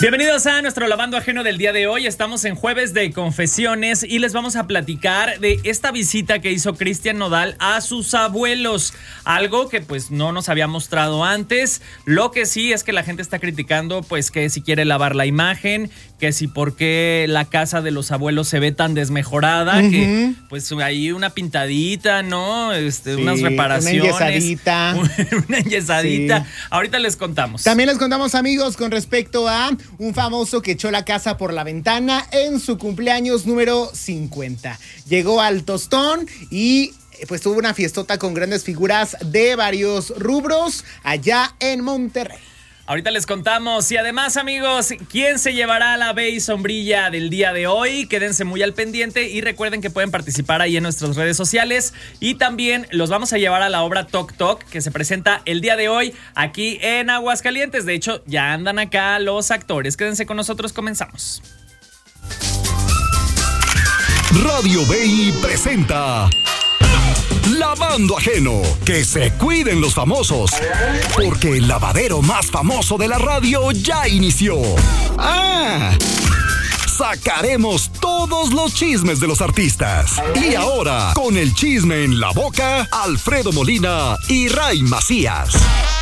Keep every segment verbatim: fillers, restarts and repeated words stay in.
Bienvenidos a nuestro Lavando Ajeno del día de hoy. Estamos en jueves de confesiones y les vamos a platicar de esta visita que hizo Cristian Nodal a sus abuelos. Algo que pues no nos había mostrado antes. Lo que sí es que la gente está criticando pues que si quiere lavar la imagen, que si por qué la casa de los abuelos se ve tan desmejorada, uh-huh. que pues hay una pintadita, ¿no? Este, sí, unas reparaciones. Una enyesadita. Una enyesadita. Sí. Ahorita les contamos. También les contamos, amigos, con respecto a un famoso que echó la casa por la ventana en su cumpleaños número cincuenta. Llegó al Tostón y pues tuvo una fiestota con grandes figuras de varios rubros allá en Monterrey. Ahorita les contamos. Y además, amigos, ¿quién se llevará la Bey sombrilla del día de hoy? Quédense muy al pendiente y recuerden que pueden participar ahí en nuestras redes sociales. Y también los vamos a llevar a la obra Toc Toc, que se presenta el día de hoy aquí en Aguascalientes. De hecho, ya andan acá los actores. Quédense con nosotros, comenzamos. Radio Bey presenta Lavando Ajeno. Que se cuiden los famosos, porque el lavadero más famoso de la radio ya inició. ¡Ah! Sacaremos todos los chismes de los artistas. Y ahora, con el chisme en la boca, Alfredo Molina y Ray Macías.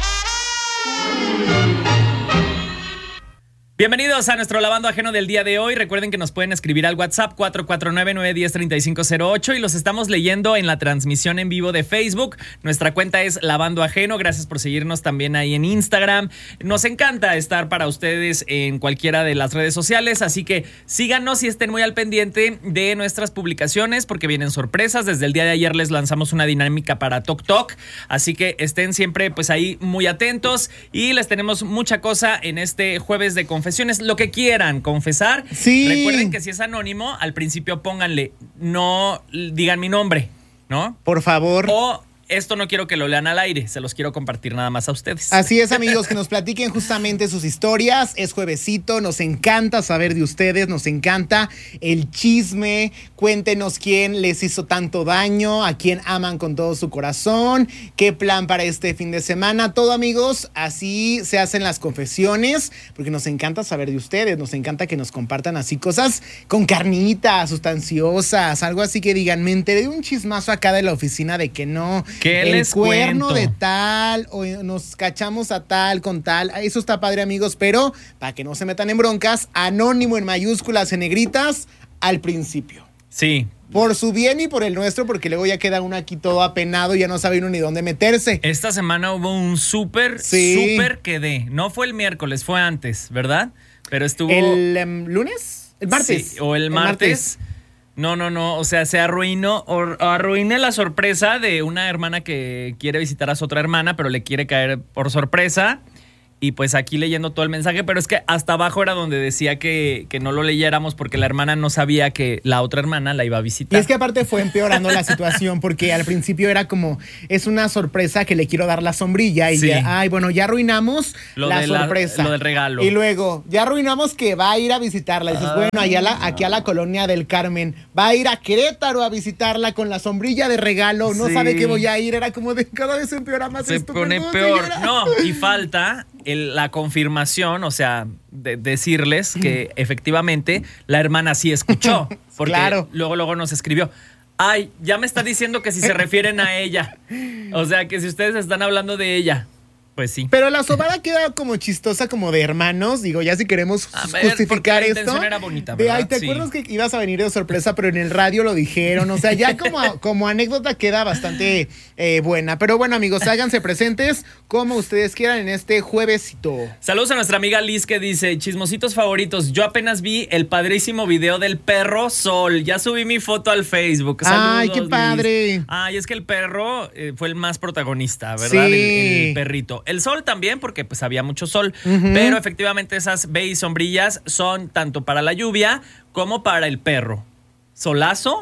Bienvenidos a nuestro Lavando Ajeno del día de hoy. Recuerden que nos pueden escribir al WhatsApp cuatro cuatro nueve, nueve uno cero, tres cinco cero ocho y los estamos leyendo en la transmisión en vivo de Facebook. Nuestra cuenta es Lavando Ajeno. Gracias por seguirnos también ahí en Instagram. Nos encanta estar para ustedes en cualquiera de las redes sociales, así que síganos y estén muy al pendiente de nuestras publicaciones porque vienen sorpresas. Desde el día de ayer les lanzamos una dinámica para Toc Toc, así que estén siempre pues ahí muy atentos y les tenemos mucha cosa en este jueves de confesiones. Lo que quieran confesar. Sí. Recuerden que si es anónimo, al principio pónganle, no digan mi nombre, ¿no? Por favor. O esto no quiero que lo lean al aire, se los quiero compartir nada más a ustedes. Así es, amigos, que nos platiquen justamente sus historias. Es juevesito, nos encanta saber de ustedes, nos encanta el chisme. Cuéntenos quién les hizo tanto daño, a quién aman con todo su corazón, qué plan para este fin de semana. Todo, amigos, así se hacen las confesiones, porque nos encanta saber de ustedes, nos encanta que nos compartan así cosas con carnita, sustanciosas, algo así que digan, me enteré de un chismazo acá de la oficina de que no... ¿Qué el les cuerno cuento? De tal, o nos cachamos a tal con tal. Eso está padre, amigos, pero para que no se metan en broncas, anónimo en mayúsculas, en negritas, al principio. Sí. Por su bien y por el nuestro, porque luego ya queda uno aquí todo apenado y ya no sabe uno ni dónde meterse. Esta semana hubo un súper, sí. súper quedé. No fue el miércoles, fue antes, ¿verdad? Pero estuvo... ¿El um, lunes? ¿El martes? Sí, o el, el martes. martes. No, no, no, o sea, se arruinó, o arruiné la sorpresa de una hermana que quiere visitar a su otra hermana, pero le quiere caer por sorpresa. Y pues aquí leyendo todo el mensaje, pero es que hasta abajo era donde decía que, que no lo leyéramos porque la hermana no sabía que la otra hermana la iba a visitar. Y es que aparte fue empeorando la situación porque al principio era como, es una sorpresa que le quiero dar la sombrilla y sí. ya, ay, bueno, ya arruinamos lo la de sorpresa. La, lo del regalo. Y luego, ya arruinamos que va a ir a visitarla. Y dices, ah, bueno, allá la, aquí a la colonia del Carmen, va a ir a Querétaro a visitarla con la sombrilla de regalo, no sí. sabe que voy a ir, era como de cada vez empeora más Se esto. Se pone perdón, peor, señora. no, y falta... El, la confirmación, o sea, de decirles que efectivamente la hermana sí escuchó, porque claro. luego luego nos escribió, ay, ya me está diciendo que si se refieren a ella, o sea, que si ustedes están hablando de ella, pues sí. Pero la sobada queda como chistosa, como de hermanos, digo, ya si queremos a ver, justificar la esto. intención era bonita, de, ¿verdad? ay, ¿te sí. acuerdas que ibas a venir de sorpresa, pero en el radio lo dijeron? O sea, ya como, como anécdota queda bastante eh, buena. Pero bueno, amigos, háganse presentes como ustedes quieran en este juevesito. Saludos a nuestra amiga Liz que dice, chismositos favoritos, yo apenas vi el padrísimo video del perro Sol, ya subí mi foto al Facebook. Saludos, ay, qué padre. Liz. Ay, es que el perro eh, fue el más protagonista, ¿verdad? Sí. El, el perrito. El sol también, porque pues había mucho sol, uh-huh. pero efectivamente esas Bey sombrillas son tanto para la lluvia como para el perro. Solazo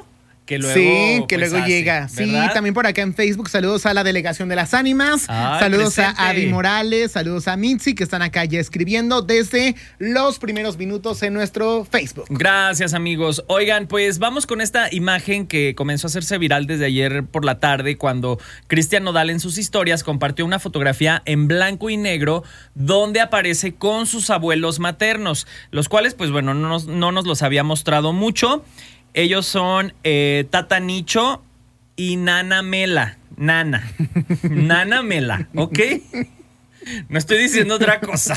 que luego, sí, que pues, luego hace, llega. ¿verdad? Sí, también por acá en Facebook, saludos a la Delegación de las Ánimas, Ay, saludos presente. a Adi Morales, saludos a Mitzi, que están acá ya escribiendo desde los primeros minutos en nuestro Facebook. Gracias, amigos. Oigan, pues vamos con esta imagen que comenzó a hacerse viral desde ayer por la tarde, cuando Cristian Nodal en sus historias compartió una fotografía en blanco y negro donde aparece con sus abuelos maternos, los cuales, pues bueno, no nos, no nos los había mostrado mucho. Ellos son eh, Tata Nicho y Nana Mela. Nana. Nana Mela, ¿ok? No estoy diciendo otra cosa.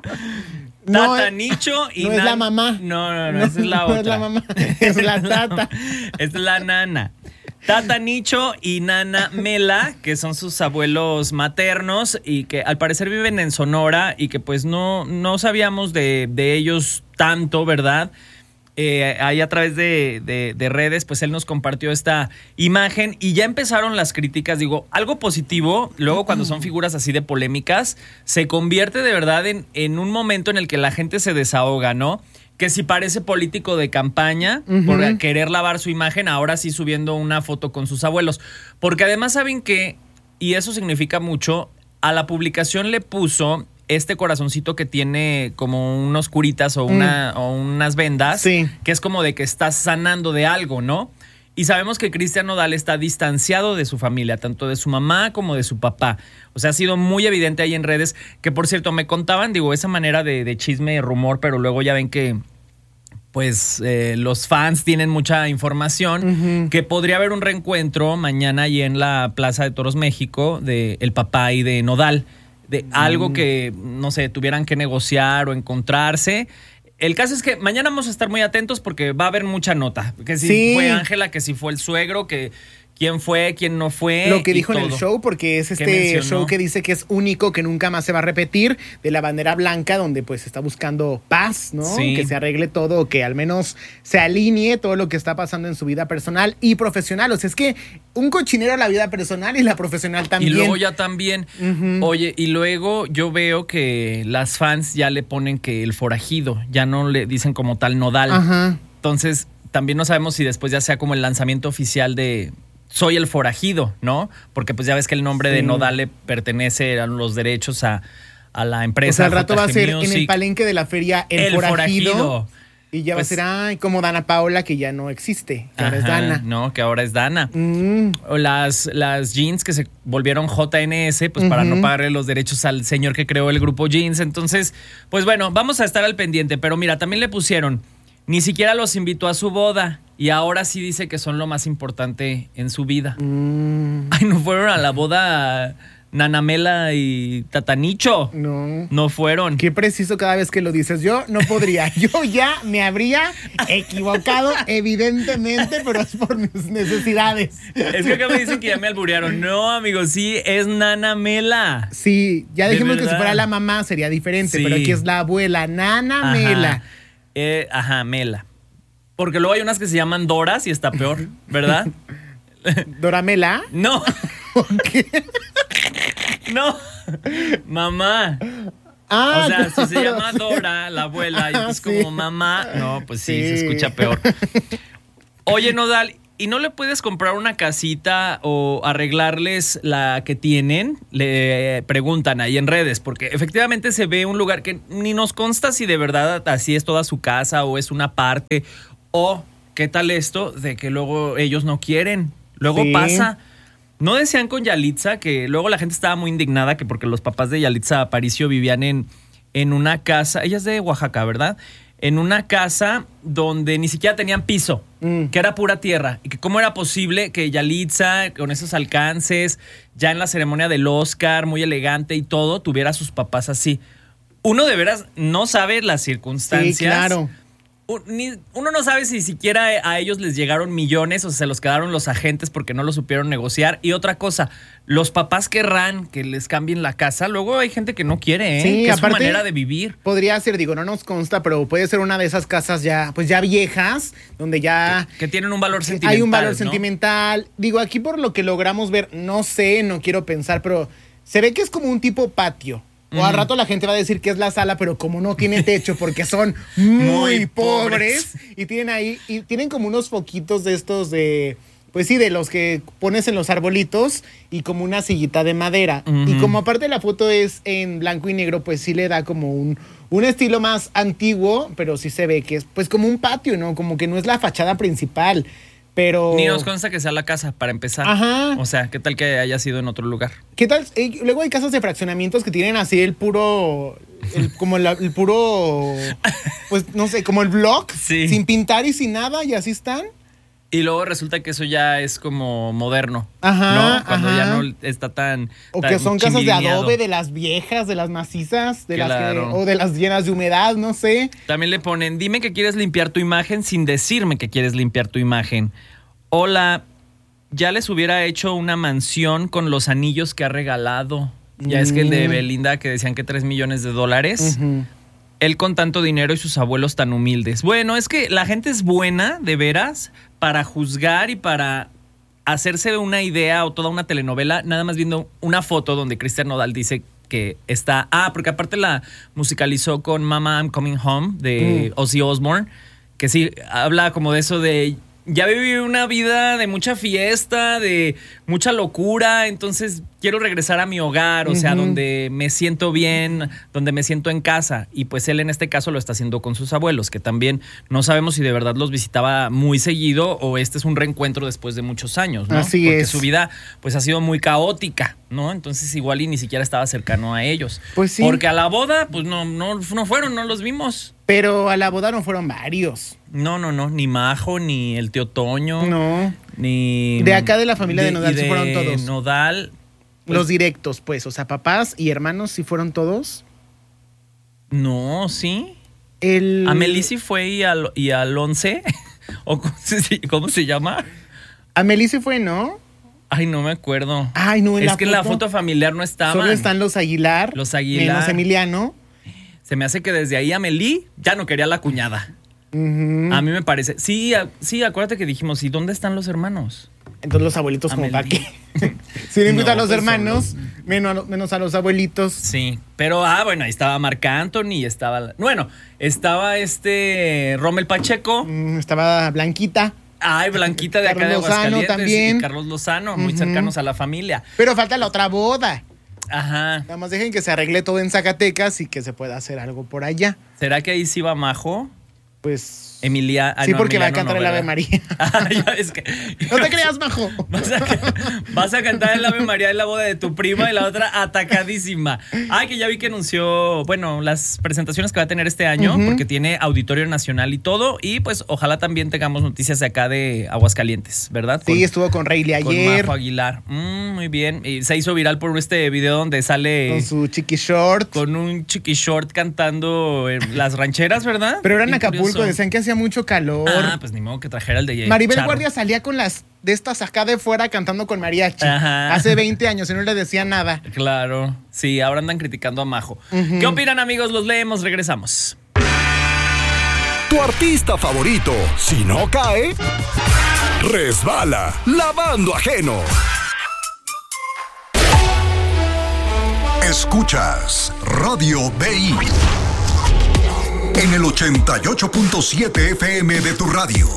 No, Tata Nicho y no Nana. Es la mamá. No, no, no, esa es la no otra. No es la mamá, es la tata. Es la nana. Tata Nicho y Nana Mela, que son sus abuelos maternos y que al parecer viven en Sonora y que pues no, no sabíamos de, de ellos tanto, ¿verdad? Eh, ahí a través de, de, de redes, pues él nos compartió esta imagen y ya empezaron las críticas. Digo, algo positivo, luego cuando son figuras así de polémicas, se convierte de verdad en, en un momento en el que la gente se desahoga, ¿no? Que si parece político de campaña, uh-huh, por querer lavar su imagen, ahora sí subiendo una foto con sus abuelos. Porque además saben que, y eso significa mucho, a la publicación le puso este corazoncito que tiene como unos curitas o, una, mm. o unas vendas, sí, que es como de que estás sanando de algo, ¿no? Y sabemos que Cristian Nodal está distanciado de su familia, tanto de su mamá como de su papá. O sea, ha sido muy evidente ahí en redes, que por cierto, me contaban, digo, esa manera de, de chisme y rumor, pero luego ya ven que pues eh, los fans tienen mucha información, uh-huh, que podría haber un reencuentro mañana ahí en la Plaza de Toros México de el papá y de Nodal, de mm. algo que, no sé, tuvieran que negociar o encontrarse. El caso es que mañana vamos a estar muy atentos porque va a haber mucha nota. Que si sí. fue Ángela, que si fue el suegro, que quién fue, quién no fue. Lo que dijo todo. en el show, porque es este show que dice que es único, que nunca más se va a repetir, de la bandera blanca, donde pues está buscando paz, ¿no? Sí. Que se arregle todo, que al menos se alinee todo lo que está pasando en su vida personal y profesional. O sea, es que un cochinero la vida personal y la profesional también. Y luego ya también. Uh-huh. Oye, y luego yo veo que las fans ya le ponen que el forajido, ya no le dicen como tal Nodal. Ajá. Entonces, también no sabemos si después ya sea como el lanzamiento oficial de Soy el forajido, ¿no? Porque pues ya ves que el nombre sí. de Nodal le pertenece a los derechos a, a la empresa. O sea, al rato J G va a ser Music. En el palenque de la feria El, el forajido. forajido. Y ya pues, va a ser, ay, como Dana Paola, que ya no existe, que ajá, ahora es Dana. No, que ahora es Dana. Mm. O las, las jeans que se volvieron J N S, pues uh-huh, para no pagarle los derechos al señor que creó el grupo Jeans. Entonces, pues bueno, vamos a estar al pendiente. Pero mira, también le pusieron, ni siquiera los invitó a su boda. Y ahora sí dice que son lo más importante en su vida. Mm. Ay, ¿no fueron a la boda Nana Mela y Tata Nicho? No. No fueron. Qué preciso cada vez que lo dices. Yo no podría. Yo ya me habría equivocado, evidentemente, pero es por mis necesidades. Es que acá me dicen que ya me alburearon. No, amigos, sí, es Nana Mela. Sí, ya dijimos que si fuera la mamá sería diferente, sí, pero aquí es la abuela, Nana ajá. Mela. Eh, ajá, Mela. Porque luego hay unas que se llaman Doras y está peor, ¿verdad? ¿Dora Mela? No. ¿Qué? No. Mamá. Ah, o sea, no. si se llama Dora, la abuela, y es sí. como mamá, no, pues sí, sí, se escucha peor. Oye, Nodal, ¿y no le puedes comprar una casita o arreglarles la que tienen? Le preguntan ahí en redes, porque efectivamente se ve un lugar que ni nos consta si de verdad así es toda su casa o es una parte. O, ¿qué tal esto de que luego ellos no quieren? Luego sí. pasa. ¿No decían con Yalitza que luego la gente estaba muy indignada que porque los papás de Yalitza Aparicio vivían en, en una casa, ella es de Oaxaca, ¿verdad? En una casa donde ni siquiera tenían piso, mm. que era pura tierra. Y que cómo era posible que Yalitza, con esos alcances, ya en la ceremonia del Oscar, muy elegante y todo, tuviera a sus papás así. Uno de veras no sabe las circunstancias. Sí, claro. Uno no sabe si siquiera a ellos les llegaron millones o se los quedaron los agentes porque no lo supieron negociar. Y otra cosa, los papás querrán que les cambien la casa. Luego hay gente que no quiere, ¿eh? Sí, que aparte, es su manera de vivir. Podría ser, digo, no nos consta, pero puede ser una de esas casas ya, pues ya viejas, donde ya... Que, que tienen un valor sentimental, hay un valor ¿no? sentimental. Digo, aquí por lo que logramos ver, no sé, no quiero pensar, pero se ve que es como un tipo patio. O al rato la gente va a decir que es la sala, pero como no tiene techo porque son muy, Muy pobres, pobres. y tienen ahí, y tienen como unos foquitos de estos de, pues sí, de los que pones en los arbolitos y como una sillita de madera. Ujú. Y como aparte la foto es en blanco y negro, pues sí le da como un, un estilo más antiguo, pero sí se ve que es pues como un patio, ¿no? Como que no es la fachada principal. Pero... Ni nos consta que sea la casa, para empezar. Ajá. O sea, ¿qué tal que haya sido en otro lugar? ¿Qué tal? Eh, luego hay casas de fraccionamientos que tienen así el puro, el, como la- el puro, pues no sé, como el block, Sí. sin pintar y sin nada, y así están. Y luego resulta que eso ya es como moderno. Ajá, ¿no? Cuando ajá. ya no está tan. O tan que son casas de chimbirineado. adobe, de las viejas, de las macizas, de las que, Claro. o de las llenas de humedad, no sé. También le ponen, dime que quieres limpiar tu imagen sin decirme que quieres limpiar tu imagen. Hola, ya les hubiera hecho una mansión con los anillos que ha regalado. Ya es que el de Mm. Belinda, que decían que tres millones de dólares. Ujú. Él con tanto dinero y sus abuelos tan humildes. Bueno, es que la gente es buena, de veras, para juzgar y para hacerse una idea o toda una telenovela, nada más viendo una foto donde Cristian Nodal dice que está... Ah, porque aparte la musicalizó con Mama I'm Coming Home de Mm. Ozzy Osbourne, que sí, habla como de eso de... Ya viví una vida de mucha fiesta, de mucha locura, entonces quiero regresar a mi hogar, o sea, Ujú. donde me siento bien, donde me siento en casa. Y pues él en este caso lo está haciendo con sus abuelos, que también no sabemos si de verdad los visitaba muy seguido o este es un reencuentro después de muchos años, ¿no? Así Porque es. su vida pues ha sido muy caótica, ¿no? Entonces igual y ni siquiera estaba cercano a ellos. Pues sí. Porque a la boda pues no, no, no fueron, no los vimos. Pero a la boda no fueron varios. No, no, no, ni Majo, ni el tío Toño. No. Ni. De acá de la familia de Nodal y sí fueron todos. Nodal. pues, Los directos, pues, o sea, papás y hermanos sí fueron todos. No, sí. El... A Melisi fue y al, y al once. ¿O cómo se, cómo se llama? A Melissa fue, ¿no? Ay, no me acuerdo. Ay, no, en es la que en la foto foto familiar no estaban. Solo están los Aguilar. Los Aguilar. Menos Emiliano. Se me hace que desde ahí Amelí ya no quería la cuñada. Ujú. A mí me parece. Sí, a- sí, acuérdate que dijimos, ¿y dónde están los hermanos? Entonces los abuelitos como para Amelí. qué. Si le invitan No, a los pues, hermanos, menos a, lo- menos a los abuelitos. Sí, pero ah, bueno, ahí estaba Marc Anthony, estaba, bueno, estaba este Rommel Pacheco, Mm, estaba Blanquita. ay, Blanquita de acá Carlos de Lozano Aguascalientes también. y Carlos Lozano, muy Ujú. cercanos a la familia. Pero falta la otra boda. Ajá. Nada más dejen que se arregle todo en Zacatecas y que se pueda hacer algo por allá. ¿Será que ahí sí va Majo? Pues. Emilia, ah, sí, no, porque va a Emiliano cantar no, el Ave ¿verdad? María. Ah, ya ves que- No te creas, Majo. Vas a, vas a cantar el Ave María en la boda de tu prima y la otra atacadísima. Ay, que ya vi que anunció, bueno, las presentaciones que va a tener este año, Ujú. porque tiene Auditorio Nacional y todo. Y pues ojalá también tengamos noticias de acá de Aguascalientes, ¿verdad? Sí, Con- estuvo con Rayleigh con ayer. Majo Aguilar. Mm, muy bien. Y se hizo viral por este video donde sale Con su chiqui short. con un chiqui short cantando en las rancheras, ¿verdad? Pero era en Bien Acapulco, curioso. decían que hacía mucho calor. Ah, pues ni modo que trajera el de Maribel Charro. Guardia salía con las de estas acá de fuera cantando con mariachi. Ajá. Hace veinte años y no le decía nada. Claro, sí, ahora andan criticando a Majo. Ujú. ¿Qué opinan, amigos? Los leemos, regresamos. Tu artista favorito, si no cae, resbala, lavando ajeno. Escuchas Radio B I en el ochenta y ocho punto siete F M de tu radio.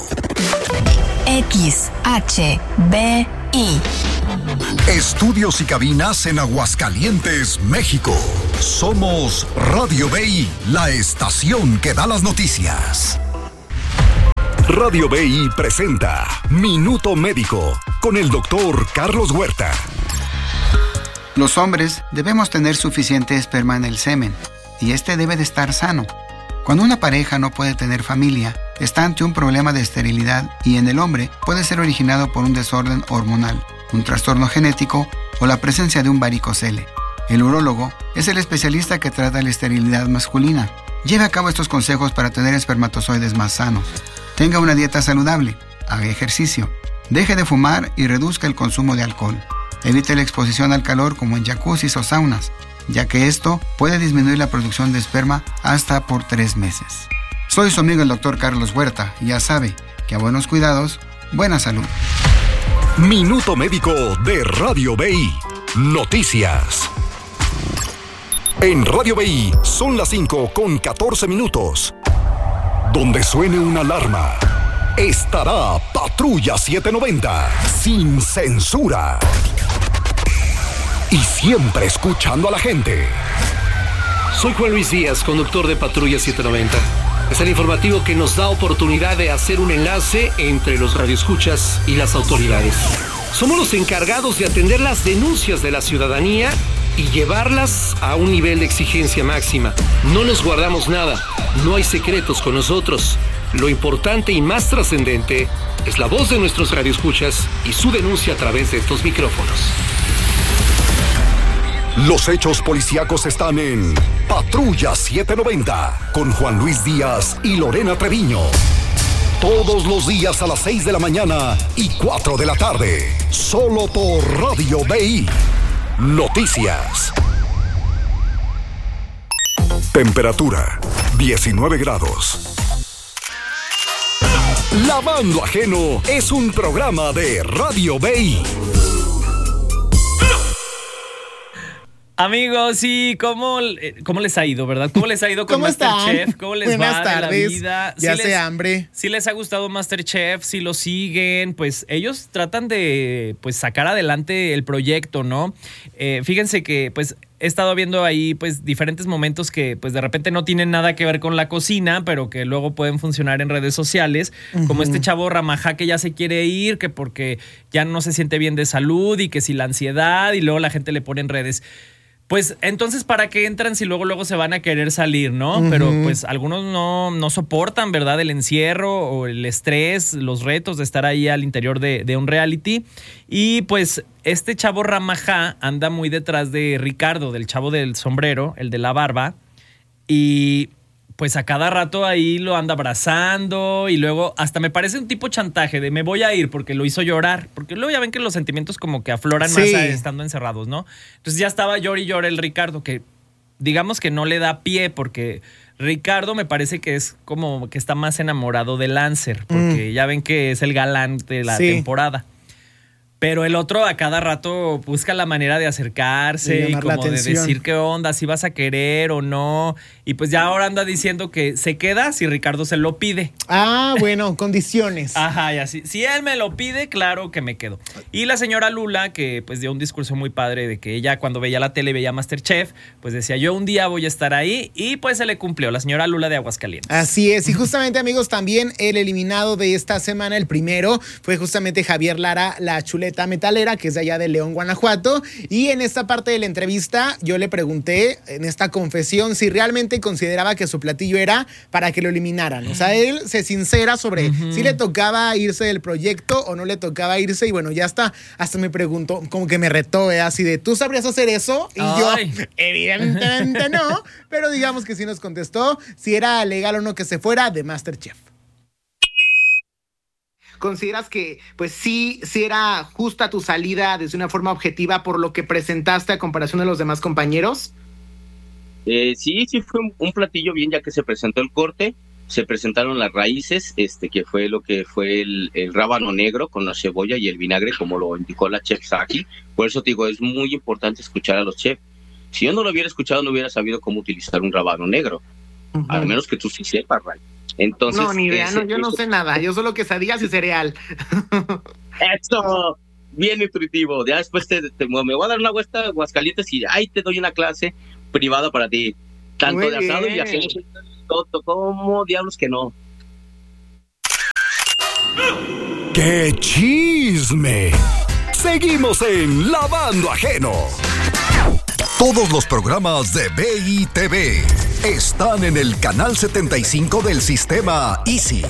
X H B I. Estudios y cabinas en Aguascalientes, México. Somos Radio B I, la estación que da las noticias. Radio B I presenta Minuto Médico con el doctor Carlos Huerta. Los hombres debemos tener suficiente esperma en el semen y este debe de estar sano. Cuando una pareja no puede tener familia, está ante un problema de esterilidad y en el hombre puede ser originado por un desorden hormonal, un trastorno genético o la presencia de un varicocele. El urólogo es el especialista que trata la esterilidad masculina. Lleve a cabo estos consejos para tener espermatozoides más sanos. Tenga una dieta saludable, haga ejercicio, deje de fumar y reduzca el consumo de alcohol. Evite la exposición al calor como en jacuzzis o saunas, ya que esto puede disminuir la producción de esperma hasta por tres meses. Soy su amigo el doctor Carlos Huerta y ya sabe que a buenos cuidados, buena salud. Minuto Médico de Radio B I. Noticias. En Radio B I son las cinco con catorce minutos. Donde suene una alarma, estará Patrulla setecientos noventa, sin censura. Y siempre escuchando a la gente. Soy Juan Luis Díaz, conductor de Patrulla setecientos noventa. Es el informativo que nos da oportunidad de hacer un enlace entre los radioescuchas y las autoridades. Somos los encargados de atender las denuncias de la ciudadanía y llevarlas a un nivel de exigencia máxima. No nos guardamos nada, no hay secretos con nosotros. Lo importante y más trascendente es la voz de nuestros radioescuchas y su denuncia a través de estos micrófonos. Los hechos policíacos están en Patrulla setecientos noventa con Juan Luis Díaz y Lorena Treviño. Todos los días a las seis de la mañana y cuatro de la tarde. Solo por Radio B I. Noticias. Temperatura diecinueve grados. Lavando Ajeno es un programa de Radio B I. Amigos, sí, ¿cómo, ¿cómo les ha ido, verdad? ¿Cómo les ha ido con ¿Cómo MasterChef? están? ¿Cómo les Buenas va tardes. la vida? Ya ¿Sí hace les, hambre. Si les ha gustado MasterChef, si lo siguen, pues ellos tratan de pues sacar adelante el proyecto, ¿no? Eh, fíjense que pues he estado viendo ahí pues diferentes momentos que pues de repente no tienen nada que ver con la cocina, pero que luego pueden funcionar en redes sociales, uh-huh. como este chavo Ramajá que ya se quiere ir, que porque ya no se siente bien de salud y que si la ansiedad, y luego la gente le pone en redes. Pues entonces, ¿para qué entran si luego luego se van a querer salir, no? Uh-huh. Pero pues algunos no, no soportan, ¿verdad? El encierro o el estrés, los retos de estar ahí al interior de, de un reality. Y pues este chavo Ramajá anda muy detrás de Ricardo, del chavo del sombrero, el de la barba. Y pues a cada rato ahí lo anda abrazando y luego hasta me parece un tipo chantaje de me voy a ir porque lo hizo llorar. Porque luego ya ven que los sentimientos como que afloran sí. más a, estando encerrados, ¿no? Entonces ya estaba llor y llor el Ricardo, que digamos que no le da pie porque Ricardo me parece que es como que está más enamorado de Lancer, porque mm. ya ven que es el galán de la sí. temporada. Pero el otro a cada rato busca la manera de acercarse de y como de decir qué onda, si vas a querer o no. Y pues ya ahora anda diciendo que se queda si Ricardo se lo pide. Ah, bueno, condiciones. Ajá, y así. Si él me lo pide, claro que me quedo. Y la señora Lula, que pues dio un discurso muy padre de que ella cuando veía la tele, veía MasterChef, pues decía yo un día voy a estar ahí y pues se le cumplió. La señora Lula de Aguascalientes. Así es. Y justamente, amigos, también el eliminado de esta semana, el primero, fue justamente Javier Lara, la chuleta metalera, que es de allá de León, Guanajuato. Y en esta parte de la entrevista yo le pregunté, en esta confesión, si realmente consideraba que su platillo era para que lo eliminaran. O sea, él se sincera sobre uh-huh. si le tocaba irse del proyecto o no le tocaba irse. Y bueno, ya hasta, hasta me preguntó, como que me retó, ¿eh? Así de, ¿tú sabrías hacer eso? Y Ay. yo, evidentemente no, pero digamos que sí nos contestó si era legal o no que se fuera de MasterChef. ¿Consideras que pues sí, sí era justa tu salida desde una forma objetiva por lo que presentaste a comparación de los demás compañeros? Eh, sí, sí fue un, un platillo bien, ya que se presentó el corte, se presentaron las raíces, este que fue lo que fue el, el rábano negro con la cebolla y el vinagre, como lo indicó la chef Saki. Por eso te digo, es muy importante escuchar a los chefs. Si yo no lo hubiera escuchado, no hubiera sabido cmo utilizar un rábano negro, uh-huh. al menos que tú sí sepas, Ray. Entonces, no, ni idea, ese, no, yo no sé nada, yo solo quesadillas y cereal. Eso, bien intuitivo. Ya después te, te, me voy a dar una vuelta a Aguascalientes y ahí te doy una clase privada para ti. Tanto Muy de asado bien. Y hacemos todo, como diablos que no. ¡Qué chisme! Seguimos en Lavando Ajeno. Todos los programas de B I T V están en el canal setenta y cinco del sistema Easy.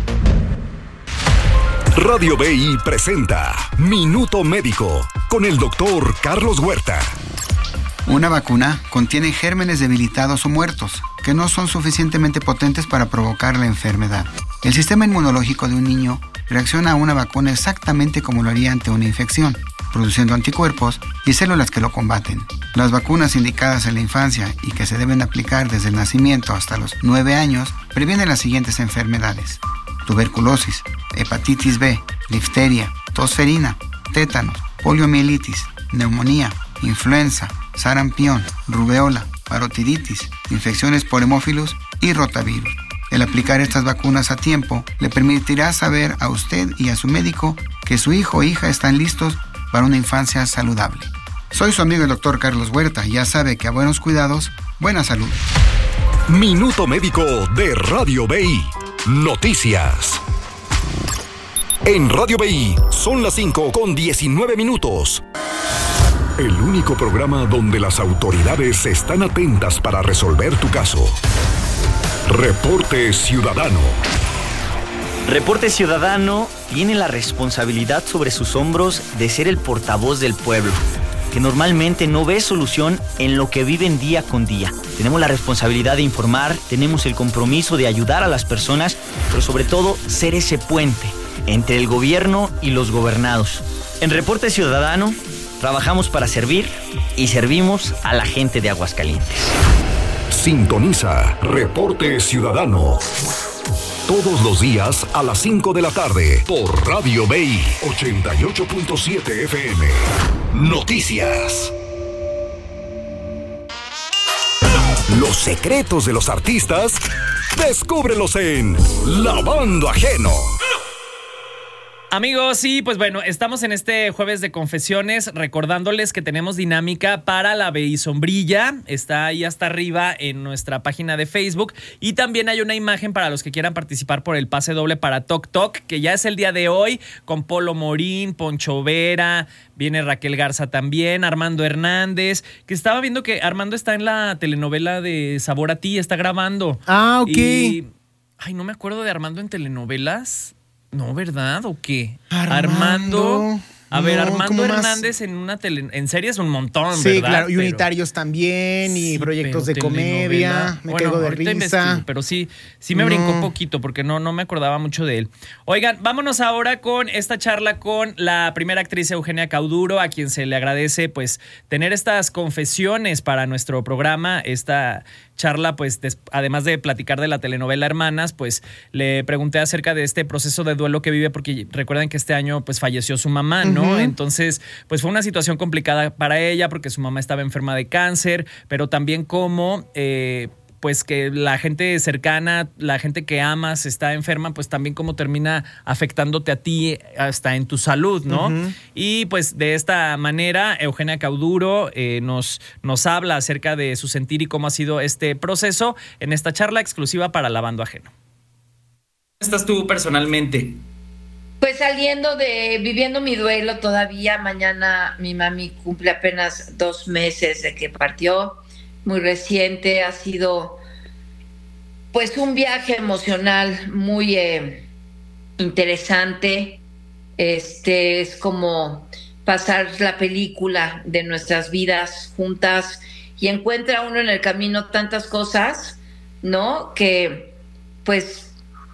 Radio B I presenta Minuto Médico con el doctor Carlos Huerta. Una vacuna contiene gérmenes debilitados o muertos que no son suficientemente potentes para provocar la enfermedad. El sistema inmunológico de un niño reacciona a una vacuna exactamente como lo haría ante una infección, produciendo anticuerpos y células que lo combaten. Las vacunas indicadas en la infancia y que se deben aplicar desde el nacimiento hasta los nueve años previenen las siguientes enfermedades: tuberculosis, hepatitis B, difteria, tosferina, tétanos, poliomielitis, neumonía, influenza, sarampión, rubeola, parotiditis, infecciones por hemófilos y rotavirus. El aplicar estas vacunas a tiempo le permitirá saber a usted y a su médico que su hijo o hija están listos para una infancia saludable. Soy su amigo el doctor Carlos Huerta y ya sabe que a buenos cuidados, buena salud. Minuto Médico de Radio B I. Noticias. En Radio B I son las cinco con diecinueve minutos. El único programa donde las autoridades están atentas para resolver tu caso. Reporte Ciudadano. Reporte Ciudadano tiene la responsabilidad sobre sus hombros de ser el portavoz del pueblo, que normalmente no ve solución en lo que viven día con día. Tenemos la responsabilidad de informar, tenemos el compromiso de ayudar a las personas, pero sobre todo ser ese puente entre el gobierno y los gobernados. En Reporte Ciudadano trabajamos para servir y servimos a la gente de Aguascalientes. Sintoniza Reporte Ciudadano todos los días a las cinco de la tarde por Radio B I ochenta y ocho punto siete F M. Noticias. Los secretos de los artistas, descúbrelos en Lavando Ajeno. Amigos, sí, pues bueno, estamos en este jueves de confesiones recordándoles que tenemos dinámica para la B I Sombrilla. Está ahí hasta arriba en nuestra página de Facebook. Y también hay una imagen para los que quieran participar por el pase doble para Toc Toc, que ya es el día de hoy, con Polo Morín, Poncho Vera, viene Raquel Garza también, Armando Hernández, que estaba viendo que Armando está en la telenovela de Sabor a Ti, está grabando. Ah, ok. Y, ay, no me acuerdo de Armando en telenovelas. No, ¿verdad? ¿O qué? Armando. Armando A ver, No, Armando ¿cómo más? Hernández en una tele, en series un montón, Sí, ¿verdad? claro, y Pero- unitarios también, y Sí, proyectos de pero comedia, telenovela. me Bueno, caigo de ahorita risa. investigo, pero sí, sí me No. brincó un poquito porque no, no me acordaba mucho de él. Oigan, vámonos ahora con esta charla con la primera actriz Eugenia Cauduro, a quien se le agradece pues tener estas confesiones para nuestro programa. Esta charla, pues des- además de platicar de la telenovela Hermanas, pues le pregunté acerca de este proceso de duelo que vive, porque recuerden que este año pues falleció su mamá, ¿no? Ujú. Entonces, pues fue una situación complicada para ella porque su mamá estaba enferma de cáncer, pero también como eh, pues que la gente cercana, la gente que amas está enferma, pues también como termina afectándote a ti hasta en tu salud, ¿no? Ujú. Y pues de esta manera Eugenia Cauduro eh, nos, nos habla acerca de su sentir y cómo ha sido este proceso en esta charla exclusiva para Lavando Ajeno. ¿Cómo estás tú personalmente? Pues saliendo de, viviendo mi duelo todavía. Mañana mi mami cumple apenas dos meses de que partió, muy reciente. Ha sido pues un viaje emocional muy eh, interesante. Este es como pasar la película de nuestras vidas juntas, y encuentra uno en el camino tantas cosas, ¿no? Que pues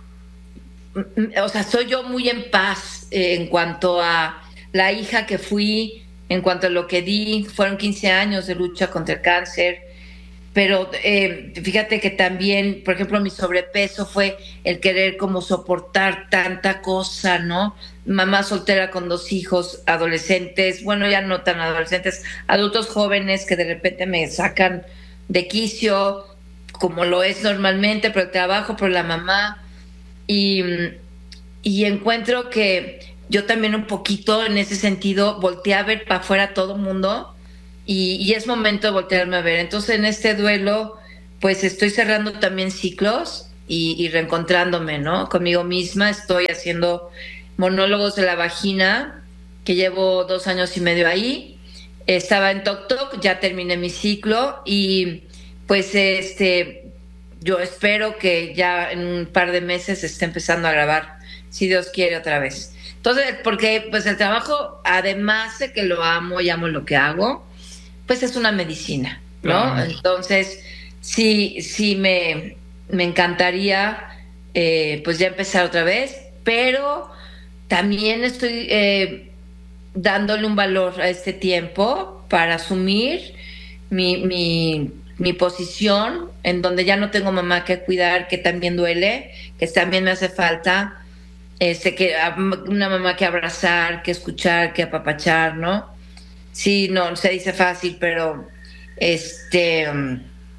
o sea, soy yo muy en paz eh, en cuanto a la hija que fui, en cuanto a lo que di. Fueron quince años de lucha contra el cáncer, pero eh, fíjate que también, por ejemplo, mi sobrepeso fue el querer como soportar tanta cosa, ¿no? Mamá soltera con dos hijos, adolescentes, bueno, ya no tan adolescentes, adultos jóvenes que de repente me sacan de quicio, como lo es normalmente, pero el trabajo, por la mamá. Y, y encuentro que yo también un poquito en ese sentido volteé a ver para afuera a todo mundo, y, y es momento de voltearme a ver. Entonces en este duelo pues estoy cerrando también ciclos y, y reencontrándome, ¿no? Conmigo misma. Estoy haciendo monólogos de la vagina, que llevo dos años y medio ahí. Estaba en Toc Toc, ya terminé mi ciclo, y pues este... yo espero que ya en un par de meses esté empezando a grabar, si Dios quiere, otra vez. Entonces, porque pues el trabajo, además de que lo amo y amo lo que hago, pues es una medicina, ¿no? Claro. Entonces, sí, sí me, me encantaría eh, pues ya empezar otra vez, pero también estoy eh, dándole un valor a este tiempo para asumir mi... mi mi posición, en donde ya no tengo mamá que cuidar, que también duele, que también me hace falta, este, que una mamá que abrazar, que escuchar, que apapachar, ¿no? Sí, no se dice fácil, pero este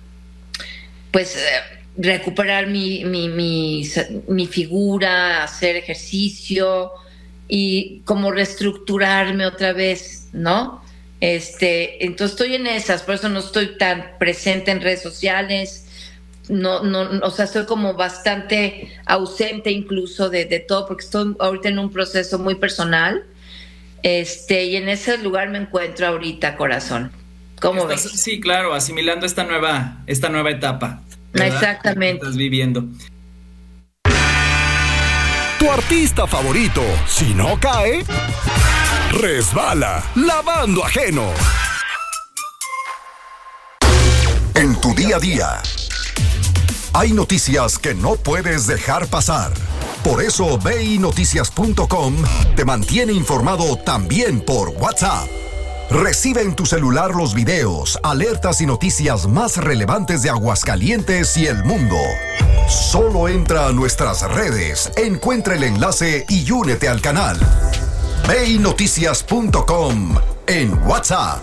pues eh, recuperar mi, mi, mi, mi figura, hacer ejercicio y como reestructurarme otra vez, ¿no? Este, entonces estoy en esas, por eso no estoy tan presente en redes sociales, no, no, o sea, estoy como bastante ausente incluso de, de todo, porque estoy ahorita en un proceso muy personal, este, y en ese lugar me encuentro ahorita, corazón. ¿Cómo Estás, ves? sí, claro, asimilando esta nueva, esta nueva etapa, ¿verdad? Exactamente. Que estás viviendo. Tu artista favorito, si no cae, resbala, lavando ajeno. En tu día a día, hay noticias que no puedes dejar pasar. Por eso B I Noticias punto com te mantiene informado también por WhatsApp. Recibe en tu celular los videos, alertas y noticias más relevantes de Aguascalientes y el mundo. Solo entra a nuestras redes, encuentra el enlace y únete al canal. B I Noticias punto com en WhatsApp.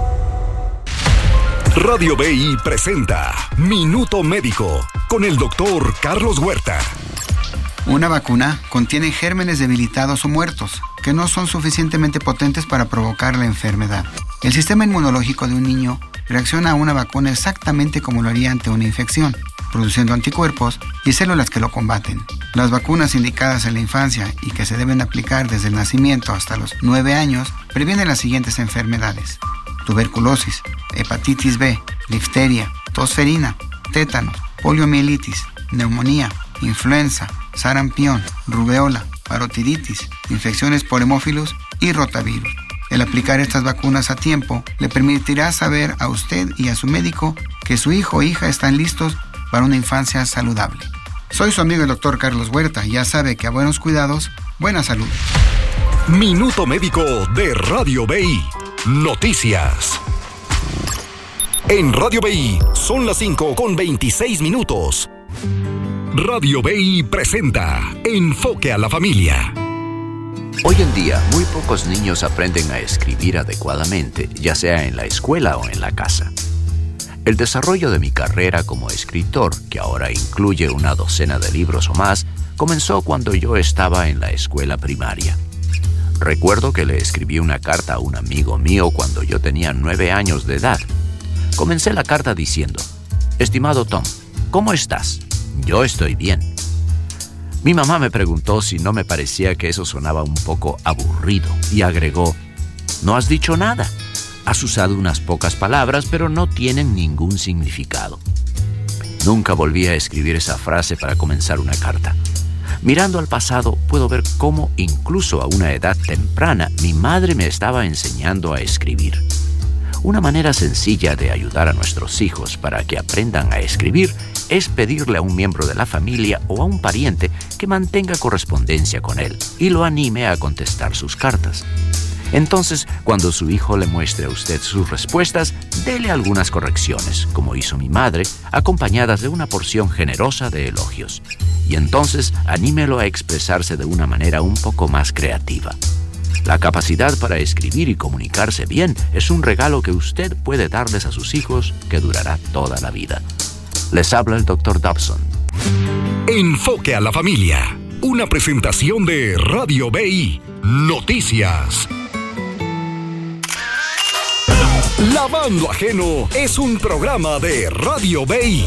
Radio B I presenta Minuto Médico con el doctor Carlos Huerta. Una vacuna contiene gérmenes debilitados o muertos que no son suficientemente potentes para provocar la enfermedad. El sistema inmunológico de un niño reacciona a una vacuna exactamente como lo haría ante una infección, produciendo anticuerpos y células que lo combaten. Las vacunas indicadas en la infancia y que se deben aplicar desde el nacimiento hasta los nueve años previenen las siguientes enfermedades: tuberculosis, hepatitis B, difteria, tosferina, tétanos, poliomielitis, neumonía, influenza, sarampión, rubeola, parotiditis, infecciones por hemófilos y rotavirus. El aplicar estas vacunas a tiempo le permitirá saber a usted y a su médico que su hijo o hija están listos para una infancia saludable. Soy su amigo el doctor Carlos Huerta y ya sabe que a buenos cuidados, buena salud. Minuto Médico de Radio B I. Noticias. En Radio B I son las cinco con veintiséis minutos. Radio B I presenta Enfoque a la Familia. Hoy en día, muy pocos niños aprenden a escribir adecuadamente, ya sea en la escuela o en la casa. El desarrollo de mi carrera como escritor, que ahora incluye una docena de libros o más, comenzó cuando yo estaba en la escuela primaria. Recuerdo que le escribí una carta a un amigo mío cuando yo tenía nueve años de edad. Comencé la carta diciendo: «Estimado Tom, ¿cómo estás? Yo estoy bien». Mi mamá me preguntó si no me parecía que eso sonaba un poco aburrido y agregó: «No has dicho nada. Has usado unas pocas palabras, pero no tienen ningún significado». Nunca volví a escribir esa frase para comenzar una carta. Mirando al pasado, puedo ver cómo, incluso a una edad temprana, mi madre me estaba enseñando a escribir. Una manera sencilla de ayudar a nuestros hijos para que aprendan a escribir es pedirle a un miembro de la familia o a un pariente que mantenga correspondencia con él y lo anime a contestar sus cartas. Entonces, cuando su hijo le muestre a usted sus respuestas, dele algunas correcciones, como hizo mi madre, acompañadas de una porción generosa de elogios. Y entonces, anímelo a expresarse de una manera un poco más creativa. La capacidad para escribir y comunicarse bien es un regalo que usted puede darles a sus hijos que durará toda la vida. Les habla el doctor Dobson. Enfoque a la Familia. Una presentación de Radio B I. Noticias. Lavando Ajeno es un programa de Radio B I.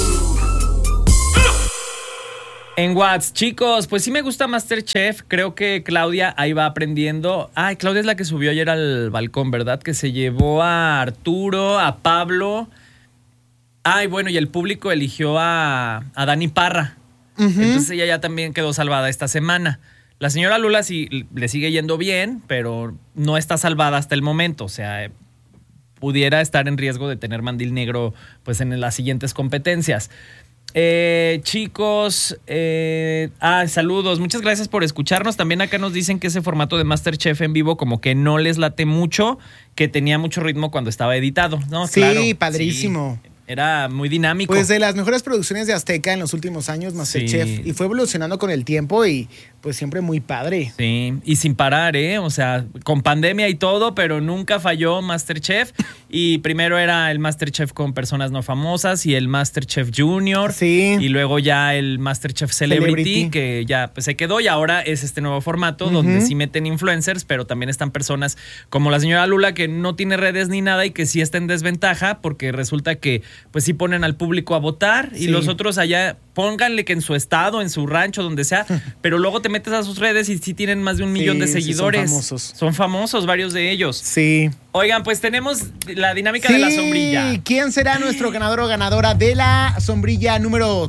En WhatsApp, chicos, pues sí me gusta MasterChef. Creo que Claudia ahí va aprendiendo. Ay, Claudia es la que subió ayer al balcón, ¿verdad? Que se llevó a Arturo, a Pablo. Ay, bueno, y el público eligió a, a Dani Parra. Uh-huh. Entonces ella ya también quedó salvada esta semana. La señora Lula sí le sigue yendo bien, pero no está salvada hasta el momento. O sea, pudiera estar en riesgo de tener mandil negro pues en las siguientes competencias. Eh, chicos, eh, ah, saludos, muchas gracias por escucharnos. También acá nos dicen que ese formato de MasterChef en vivo como que no les late mucho, que tenía mucho ritmo cuando estaba editado, ¿no? Sí, claro, padrísimo. Sí, era muy dinámico. Pues de las mejores producciones de Azteca en los últimos años, MasterChef, sí. Y fue evolucionando con el tiempo y pues siempre muy padre. Sí, y sin parar, ¿eh? O sea, con pandemia y todo, pero nunca falló MasterChef. Y primero era el MasterChef con personas no famosas y el MasterChef Junior. Sí. Y luego ya el MasterChef Celebrity, Celebrity. que ya pues, se quedó. Y ahora es este nuevo formato uh-huh. donde sí meten influencers, pero también están personas como la señora Lula, que no tiene redes ni nada y que sí está en desventaja porque resulta que pues sí ponen al público a votar sí. y los otros allá, pónganle que en su estado, en su rancho, donde sea, pero luego te metes a sus redes y sí tienen más de un millón sí, de seguidores. Sí, son famosos. Son famosos varios de ellos. Sí. Oigan, pues tenemos la dinámica sí. de la sombrilla. ¿Quién será nuestro ganador o ganadora de la sombrilla número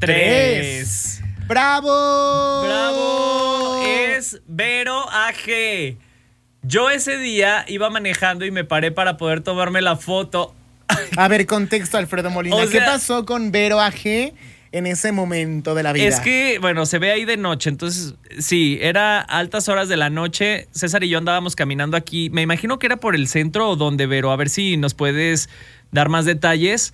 tres? ¡Bravo! ¡Bravo! Es Vero A G. Yo ese día iba manejando y me paré para poder tomarme la foto. A ver, contexto, Alfredo Molina. O sea, ¿qué pasó con Vero A G en ese momento de la vida? Es que, bueno, se ve ahí de noche, entonces, sí, era altas horas de la noche. César y yo andábamos caminando aquí. Me imagino que era por el centro o donde, Vero. A ver si nos puedes dar más detalles.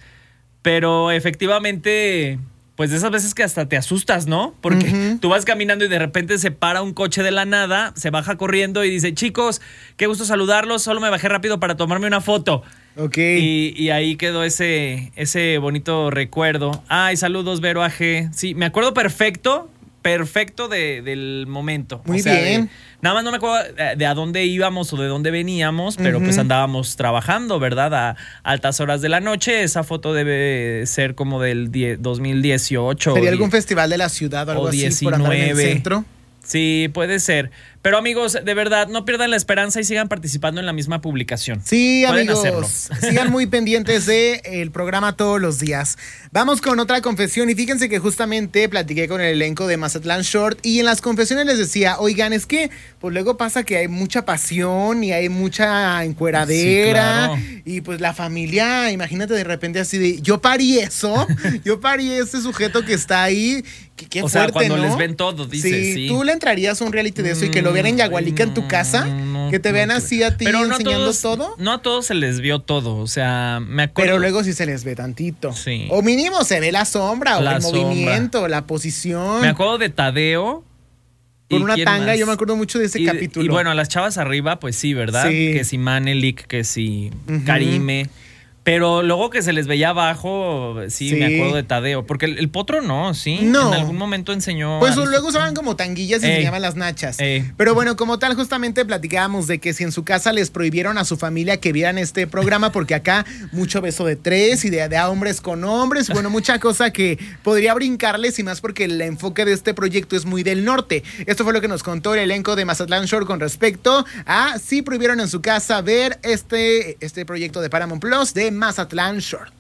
Pero efectivamente, pues de esas veces que hasta te asustas, ¿no? Porque uh-huh. tú vas caminando y de repente se para un coche de la nada, se baja corriendo y dice, chicos, qué gusto saludarlos, solo me bajé rápido para tomarme una foto. Ok. Y, y ahí quedó ese, ese bonito recuerdo. Ay, saludos, Vero A G. Sí, me acuerdo perfecto, perfecto de, del momento. Muy o sea, bien. De, nada más no me acuerdo de, de a dónde íbamos o de dónde veníamos, pero uh-huh. pues andábamos trabajando, ¿verdad? A altas horas de la noche. Esa foto debe ser como del dos mil dieciocho. ¿Sería algún festival de la ciudad o algo o diecinueve. Así por andar en el centro? Sí, puede ser. Pero amigos, de verdad, no pierdan la esperanza y sigan participando en la misma publicación. Sí, pueden amigos, hacerlo. Sigan muy pendientes del programa todos los días. Vamos con otra confesión y fíjense que justamente platiqué con el elenco de Mazatlán Short y en las confesiones les decía, oigan, es que pues luego pasa que hay mucha pasión y hay mucha encueradera sí, claro. y pues la familia, imagínate de repente así de, yo parí eso, yo parí ese sujeto que está ahí. Qué, qué o fuerte, sea, cuando ¿no? les ven todo, dices, sí, sí. ¿Tú le entrarías a un reality de eso y que lo vieran en Yagualica en tu casa? No, que te vean no, así a ti pero no enseñando todos, todo. No a todos se les vio todo, o sea, me acuerdo. Pero luego sí se les ve tantito. Sí. O mínimo se ve la sombra la o el sombra. movimiento, la posición. Me acuerdo de Tadeo. Con una tanga, más? Yo me acuerdo mucho de ese y, capítulo. Y bueno, las chavas arriba, pues sí, ¿verdad? Sí. Que si Manelik, que si uh-huh. Karime. Pero luego que se les veía abajo, sí, sí. me acuerdo de Tadeo. Porque el, el potro no, ¿sí? No. En algún momento enseñó... Pues luego usaban como tanguillas y Ey. enseñaban las nachas. Ey. Pero bueno, como tal, justamente platicábamos de que si en su casa les prohibieron a su familia que vieran este programa, porque acá mucho beso de tres y de, de a hombres con hombres, bueno, mucha cosa que podría brincarles y más porque el enfoque de este proyecto es muy del norte. Esto fue lo que nos contó el elenco de Mazatlán Shore con respecto a si prohibieron en su casa ver este, este proyecto de Paramount Plus de Mazatlán Short.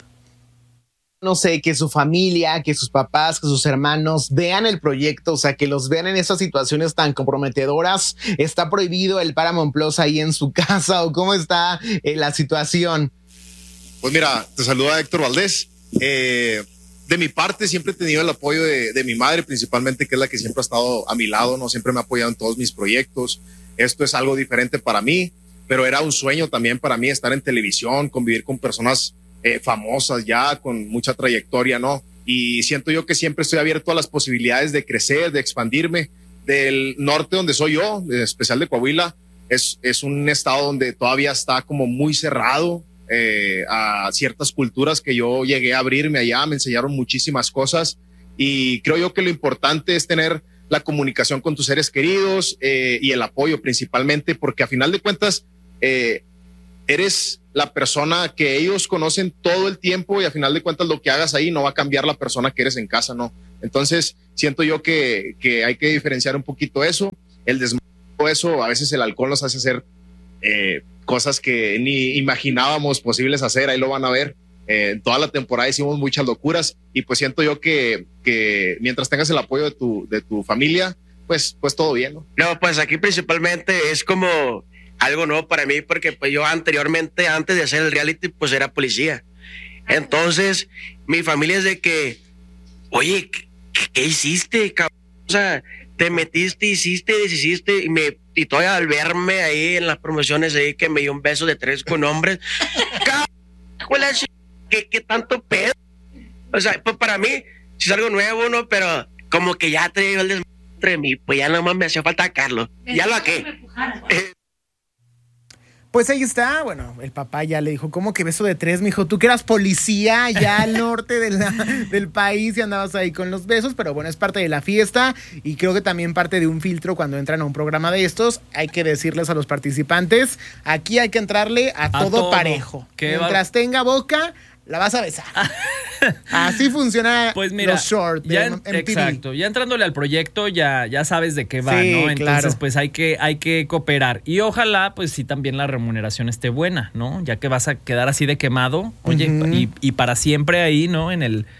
No sé, que su familia, que sus papás, que sus hermanos vean el proyecto, o sea, que los vean en esas situaciones tan comprometedoras. ¿Está prohibido el Paramount Plus ahí en su casa o cómo está eh, la situación? Pues mira, te saluda Héctor Valdés. Eh, de mi parte siempre he tenido el apoyo de, de mi madre principalmente, que es la que siempre ha estado a mi lado, ¿no? Siempre me ha apoyado en todos mis proyectos. Esto es algo diferente para mí, pero era un sueño también para mí estar en televisión, convivir con personas Eh, famosas ya, con mucha trayectoria, ¿no? Y siento yo que siempre estoy abierto a las posibilidades de crecer, de expandirme. Del norte donde soy yo, en especial de Coahuila, es, es un estado donde todavía está como muy cerrado eh, a ciertas culturas que yo llegué a abrirme allá, me enseñaron muchísimas cosas y creo yo que lo importante es tener la comunicación con tus seres queridos eh, y el apoyo principalmente, porque a final de cuentas eh, eres la persona que ellos conocen todo el tiempo y a final de cuentas lo que hagas ahí no va a cambiar la persona que eres en casa, ¿no? Entonces siento yo que, que hay que diferenciar un poquito eso, el desmadre, eso, a veces el alcohol nos hace hacer eh, cosas que ni imaginábamos posibles hacer, ahí lo van a ver. Eh, en toda la temporada hicimos muchas locuras y pues siento yo que, que mientras tengas el apoyo de tu, de tu familia, pues, pues todo bien, ¿no? No, pues aquí principalmente es como algo nuevo para mí, porque pues yo anteriormente, antes de hacer el reality, pues era policía. Entonces, mi familia es de que, oye, ¿qué, qué hiciste, cabrón? O sea, te metiste, hiciste, deshiciste, y, me, y todavía al verme ahí en las promociones ahí que me dio un beso de tres con hombres, cabrón, ¿qué, qué tanto pedo? O sea, pues para mí, si es algo nuevo, ¿no? Pero como que ya te dio el des... dentro de mí, pues ya nomás me hacía falta Carlos. Ya lo saqué. Pues ahí está, bueno, el papá ya le dijo, ¿cómo que beso de tres, mijo? Tú que eras policía allá al norte de la, del país y andabas ahí con los besos, pero bueno, es parte de la fiesta y creo que también parte de un filtro cuando entran a un programa de estos. Hay que decirles a los participantes, aquí hay que entrarle a, a todo, todo parejo. Mientras va? tenga boca, la vas a besar. Así funciona pues mira, los shorts. Ya en, exacto, ya entrándole al proyecto ya, ya sabes de qué va, sí, ¿no? Entonces, claro. pues hay que, hay que cooperar. Y ojalá, pues sí, también la remuneración esté buena, ¿no? Ya que vas a quedar así de quemado, oye, uh-huh. y, y para siempre ahí, ¿no? En el...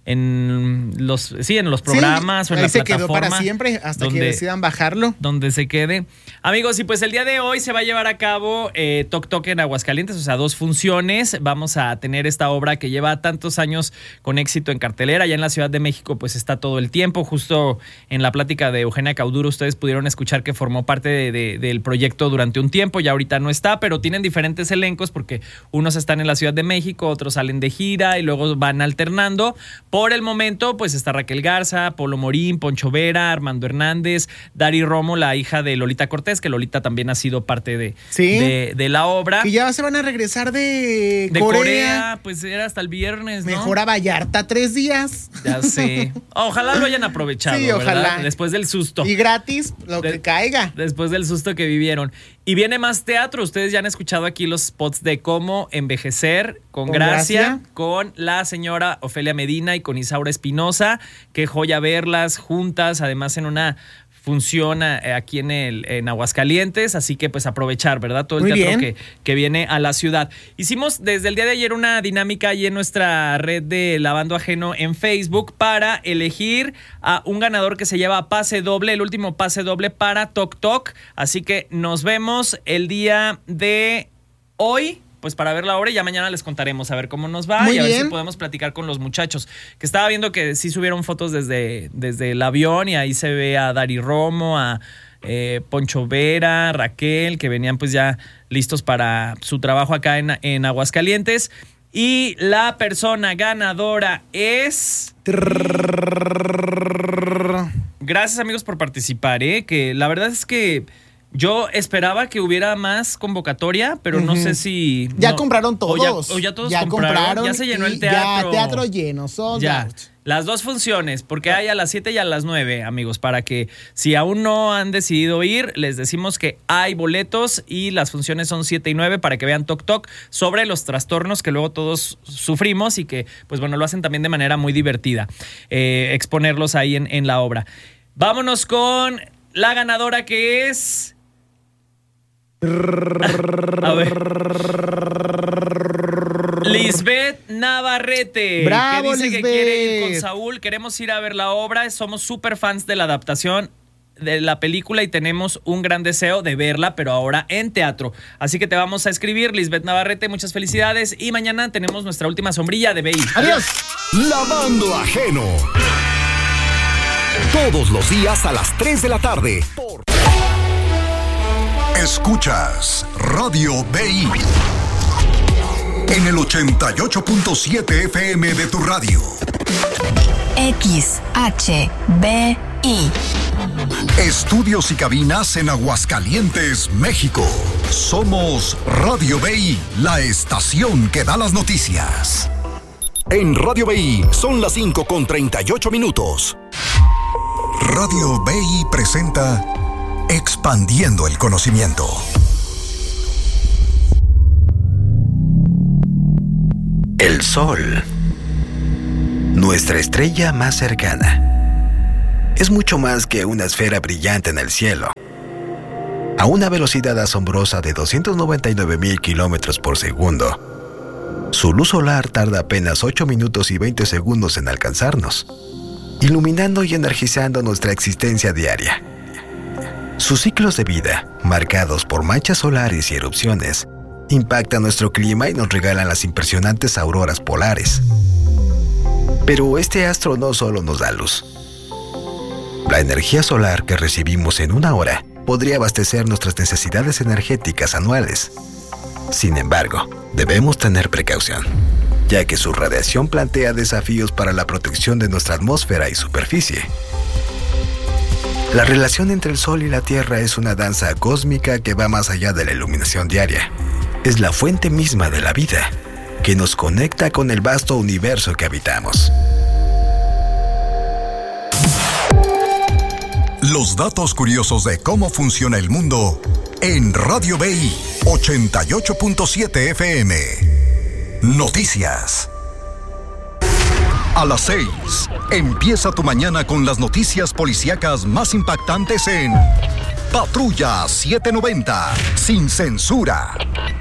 en los sí en los programas sí, o en la se plataforma quedó para siempre hasta donde, que decidan bajarlo donde se quede. Amigos, y pues el día de hoy se va a llevar a cabo eh, Toc Toc en Aguascalientes, o sea, dos funciones. Vamos a tener esta obra que lleva tantos años con éxito en cartelera. Ya en la Ciudad de México pues está todo el tiempo. Justo en la plática de Eugenia Cauduro ustedes pudieron escuchar que formó parte de, de, del proyecto durante un tiempo. Ya ahorita no está, pero tienen diferentes elencos porque unos están en la Ciudad de México, otros salen de gira y luego van alternando. Por el momento, pues está Raquel Garza, Polo Morín, Poncho Vera, Armando Hernández, Dari Romo, la hija de Lolita Cortés, que Lolita también ha sido parte de, ¿Sí? de, de la obra. Que ya se van a regresar de, de Corea. Corea. Pues era hasta el viernes, ¿no? Mejor a Vallarta tres días. Ya sé. Ojalá lo hayan aprovechado, sí, ojalá. ¿verdad? Después del susto. Y gratis, lo de, que caiga. Después del susto que vivieron. Y viene más teatro. Ustedes ya han escuchado aquí los spots de cómo envejecer con, con gracia, gracia, con la señora Ofelia Medina y con Isaura Espinosa. Qué joya verlas juntas, además en una función aquí en el en Aguascalientes, así que pues aprovechar, ¿verdad? Todo el Muy teatro que, que viene a la ciudad. Hicimos desde el día de ayer una dinámica ahí en nuestra red de Lavando Ajeno en Facebook para elegir a un ganador que se lleva pase doble, el último pase doble para Toc Toc, así que nos vemos el día de hoy, pues para ver la obra y ya mañana les contaremos a ver cómo nos va. Muy y a bien. ver si podemos platicar con los muchachos. Que estaba viendo que sí subieron fotos desde, desde el avión y ahí se ve a Dari Romo, a eh, Poncho Vera, Raquel, que venían pues ya listos para su trabajo acá en, en Aguascalientes. Y la persona ganadora es... Gracias, amigos, por participar, ¿eh? Que la verdad es que yo esperaba que hubiera más convocatoria, pero uh-huh. no sé si... Ya no, compraron todos. O ya, o ya todos ya compraron. compraron. Ya se llenó el teatro. Ya, teatro lleno, sold ya. out. Las dos funciones, porque hay a las siete y a las nueve, amigos, para que si aún no han decidido ir, les decimos que hay boletos y las funciones son siete y nueve para que vean Toc Toc sobre los trastornos que luego todos sufrimos y que, pues bueno, lo hacen también de manera muy divertida, eh, exponerlos ahí en, en la obra. Vámonos con la ganadora que es... A ver. Lisbeth Navarrete. Bravo, que dice Lisbeth. que quiere ir con Saúl. Queremos ir a ver la obra. Somos súper fans de la adaptación de la película y tenemos un gran deseo de verla, pero ahora en teatro. Así que te vamos a escribir, Lisbeth Navarrete. Muchas felicidades. Y mañana tenemos nuestra última sombrilla de B I. Adiós. Lavando Ajeno. Todos los días a las tres de la tarde. Por... Escuchas Radio B I en el ochenta y ocho punto siete F M de tu radio. X H B I. Estudios y cabinas en Aguascalientes, México. Somos Radio B I, la estación que da las noticias. En Radio B I son las cinco con treinta y ocho minutos. Radio B I presenta Expandiendo el conocimiento. El Sol, nuestra estrella más cercana, es mucho más que una esfera brillante en el cielo. A una velocidad asombrosa de doscientos noventa y nueve mil kilómetros por segundo, su luz solar tarda apenas ocho minutos y veinte segundos en alcanzarnos, iluminando y energizando nuestra existencia diaria. Sus ciclos de vida, marcados por manchas solares y erupciones, impactan nuestro clima y nos regalan las impresionantes auroras polares. Pero este astro no solo nos da luz. La energía solar que recibimos en una hora podría abastecer nuestras necesidades energéticas anuales. Sin embargo, debemos tener precaución, ya que su radiación plantea desafíos para la protección de nuestra atmósfera y superficie. La relación entre el Sol y la Tierra es una danza cósmica que va más allá de la iluminación diaria. Es la fuente misma de la vida, que nos conecta con el vasto universo que habitamos. Los datos curiosos de cómo funciona el mundo en Radio B I ochenta y ocho punto siete F M. Noticias. A las seis, empieza tu mañana con las noticias policíacas más impactantes en Patrulla setecientos noventa, sin censura.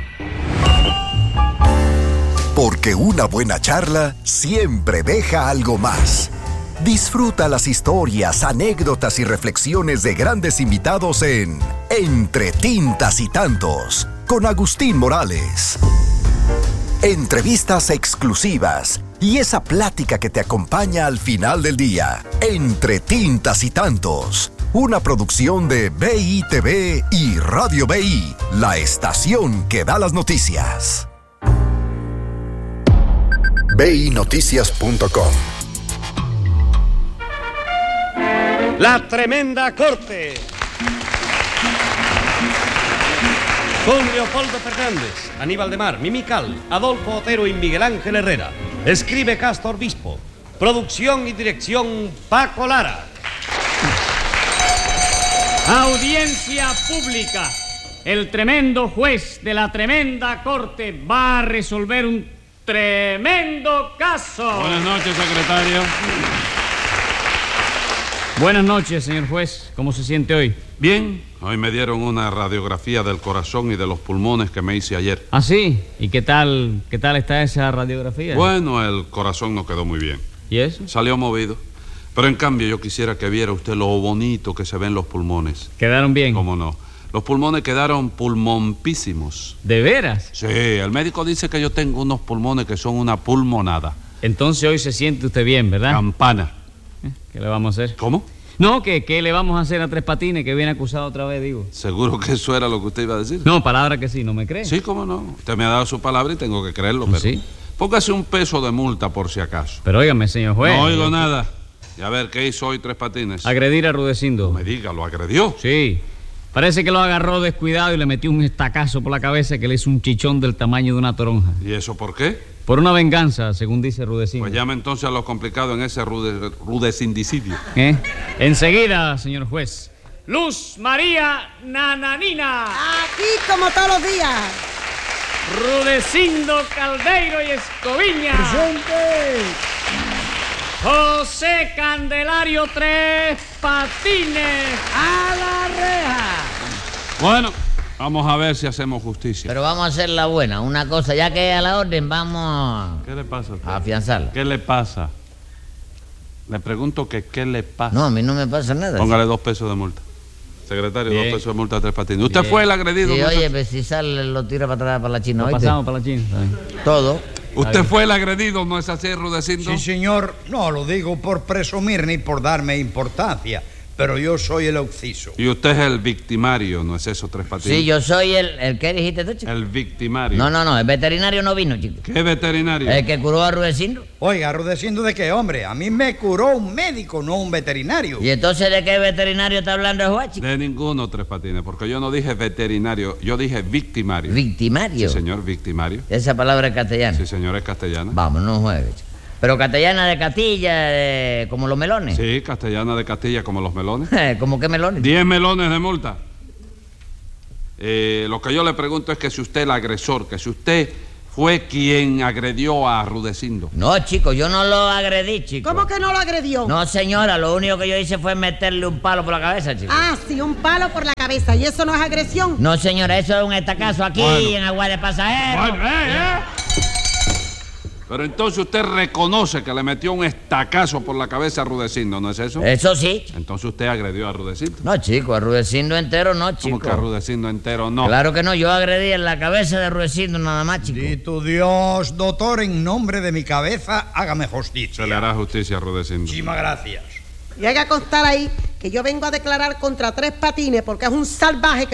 Porque una buena charla siempre deja algo más. Disfruta las historias, anécdotas y reflexiones de grandes invitados en Entre Tintas y Tantos, con Agustín Morales. Entrevistas exclusivas y esa plática que te acompaña al final del día. Entre Tintas y Tantos, una producción de B I T V y Radio B I, la estación que da las noticias. B I noticias punto com. La tremenda corte. Con Leopoldo Fernández, Aníbal de Mar, Mimical, Adolfo Otero y Miguel Ángel Herrera. Escribe Castor Bispo. Producción y dirección Paco Lara. Audiencia pública. El tremendo juez de la tremenda corte va a resolver un tremendo caso. Buenas noches, secretario. Buenas noches, señor juez. ¿Cómo se siente hoy? Bien. Hoy me dieron una radiografía del corazón y de los pulmones que me hice ayer. ¿Ah, sí? ¿Y qué tal, qué tal está esa radiografía? Bueno, el corazón no quedó muy bien. ¿Y eso? Salió movido. Pero en cambio yo quisiera que viera usted lo bonito que se ven los pulmones. ¿Quedaron bien? ¿Cómo no? Los pulmones quedaron pulmonpísimos. ¿De veras? Sí, el médico dice que yo tengo unos pulmones que son una pulmonada. Entonces hoy se siente usted bien, ¿verdad? Campana. ¿Qué le vamos a hacer? ¿Cómo? No, que ¿qué le vamos a hacer a Tres Patines, que viene acusado otra vez, digo? ¿Seguro que eso era lo que usted iba a decir? No, palabra que sí, ¿no me cree? Sí, cómo no. Usted me ha dado su palabra y tengo que creerlo, pero... ¿Sí? Póngase un peso de multa por si acaso. Pero óigame, señor juez. No oigo nada. Y a ver, ¿qué hizo hoy Tres Patines? Agredir a Rudecindo. No me diga, ¿lo agredió? Sí. Parece que lo agarró descuidado y le metió un estacazo por la cabeza que le hizo un chichón del tamaño de una toronja. ¿Y eso por qué? Por una venganza, según dice Rudecindo. Pues llame entonces a lo complicado en ese rude, rudecindicidio. ¿Eh? Enseguida, señor juez. Luz María Nananina. Aquí como todos los días. Rudecindo Caldeiro y Escoviña. Presente. José Candelario Tres Patines. A la reja. Bueno, vamos a ver si hacemos justicia. Pero vamos a hacer la buena. Una cosa, ya que a la orden, vamos... ¿Qué le pasa a usted? A afianzarla. ¿Qué le pasa? Le pregunto que qué le pasa. No, a mí no me pasa nada. Póngale dos pesos de multa. Secretario, Bien. dos pesos de multa a Tres Patines. ¿Usted Bien. fue el agredido? Sí, ¿no? oye, pues si sale, lo tira para atrás, para la China, Lo ¿oíste? pasamos para la China. Todo. ¿Usted fue el agredido, no es así, Rudecindo? Sí, señor. No lo digo por presumir ni por darme importancia, pero yo soy el occiso. Y usted es el victimario, ¿no es eso, Tres Patines? Sí, yo soy el... ¿El qué dijiste tú, chico? El victimario. No, no, no, el veterinario no vino, chico. ¿Qué veterinario? El que curó a Rudecindo. Oiga, ¿Rudecindo de qué, hombre? A mí me curó un médico, no un veterinario. ¿Y entonces de qué veterinario está hablando el juez, chico? De ninguno, Tres Patines, porque yo no dije veterinario, yo dije victimario. ¿Victimario? Sí, señor, victimario. Esa palabra es castellana. Sí, señor, es castellana. Vamos, no juegues, chico. Pero castellana de Castilla, de- como los melones. Sí, castellana de Castilla, como los melones. ¿Cómo qué melones? Diez melones de multa. Eh, lo que yo le pregunto es que si usted el agresor, que si usted fue quien agredió a Rudecindo. No, chico, yo no lo agredí, chico. ¿Cómo que no lo agredió? No, señora, lo único que yo hice fue meterle un palo por la cabeza, chico. Ah, sí, un palo por la cabeza. ¿Y eso no es agresión? No, señora, eso es un estacazo aquí Bueno. en Agua de Pasajeros. Bueno, eh, eh. Pero entonces usted reconoce que le metió un estacazo por la cabeza a Rudecindo, ¿no es eso? Eso sí. Entonces usted agredió a Rudecindo. No, chico, a Rudecindo entero no, chico. ¿Cómo que a Rudecindo entero no? Claro que no, yo agredí en la cabeza de Rudecindo nada más, chico. Y tu Dios, doctor, en nombre de mi cabeza, hágame justicia. Se le hará justicia a Rudecindo. Muchísimas gracias. Y hay que constar ahí que yo vengo a declarar contra Tres Patines porque es un salvaje que por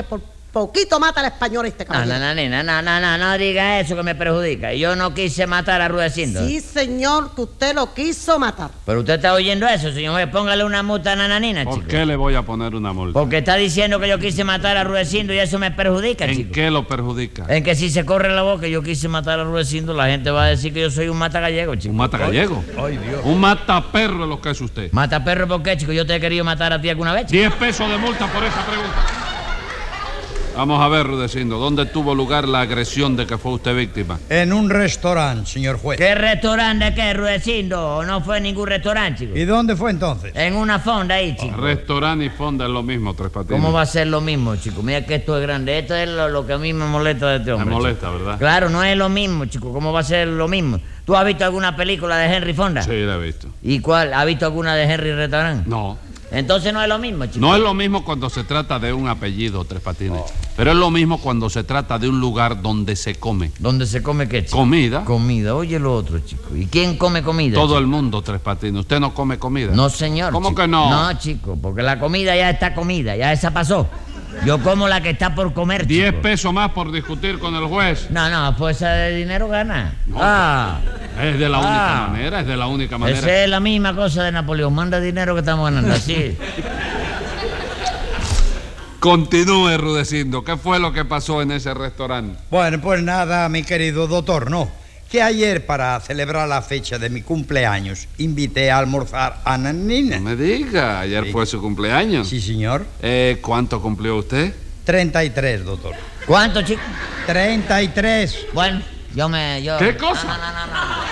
Poquito mata al español este No, caballero. no, no, nena, no, no, no, no diga eso que me perjudica. Yo no quise matar a Rudecindo. Sí, señor, que usted lo quiso matar. Pero usted está oyendo eso, señor juez. Póngale una multa a Nananina, ¿Por chico. qué le voy a poner una multa? Porque está diciendo que yo quise matar a Rudecindo y eso me perjudica, ¿En chico. qué lo perjudica? En que si se corre la boca yo quise matar a Rudecindo, la gente va a decir que yo soy un mata gallego, chico. ¿Un mata gallego? Ay, Dios. Un mata perro es lo que es usted. ¿Mata perro por qué, chico? Yo te he querido matar a ti alguna vez, chico. Diez pesos de multa por esa pregunta. Vamos a ver, Rudecindo, ¿dónde tuvo lugar la agresión de que fue usted víctima? En un restaurante, señor juez. ¿Qué restaurante de qué, Rudecindo? No fue ningún restaurante, chico. ¿Y dónde fue entonces? En una fonda ahí, chico. Restaurante y fonda es lo mismo, Tres Patines. ¿Cómo va a ser lo mismo, chico? Mira que esto es grande. Esto es lo, lo que a mí me molesta de este hombre. Me molesta, chico. ¿verdad? Claro, no es lo mismo, chico. ¿Cómo va a ser lo mismo? ¿Tú has visto alguna película de Henry Fonda? Sí, la he visto. ¿Y cuál? ¿Has visto alguna de Henry Restaurant? No. Entonces no es lo mismo, chico. No es lo mismo cuando se trata de un apellido, Tres Patines. Pero es lo mismo cuando se trata de un lugar donde se come. ¿Dónde se come qué, chico? Comida. Comida. Oye lo otro, chico. ¿Y quién come comida? Todo chico? el mundo, Tres Patines. ¿Usted no come comida? No, señor. ¿Cómo chico. que no? No, chico, porque la comida ya está comida, ya esa pasó. Yo como la que está por comer, chico. Diez pesos más por discutir con el juez. No, no, pues esa de dinero gana. No, ah. Es de la Ah. única manera, es de la única manera. Esa es la misma cosa de Napoleón. Manda dinero que estamos ganando, así. Continúe, Rudecindo. ¿Qué fue lo que pasó en ese restaurante? Bueno, pues nada, mi querido doctor, no. Que ayer, para celebrar la fecha de mi cumpleaños, invité a almorzar a Nananina. No me diga, ayer Sí. fue su cumpleaños. Sí, señor. Eh, ¿Cuánto cumplió usted? treinta y tres, doctor. ¿Cuánto, chico? treinta y tres. Bueno, yo me... Yo... ¿Qué cosa? No, no, no,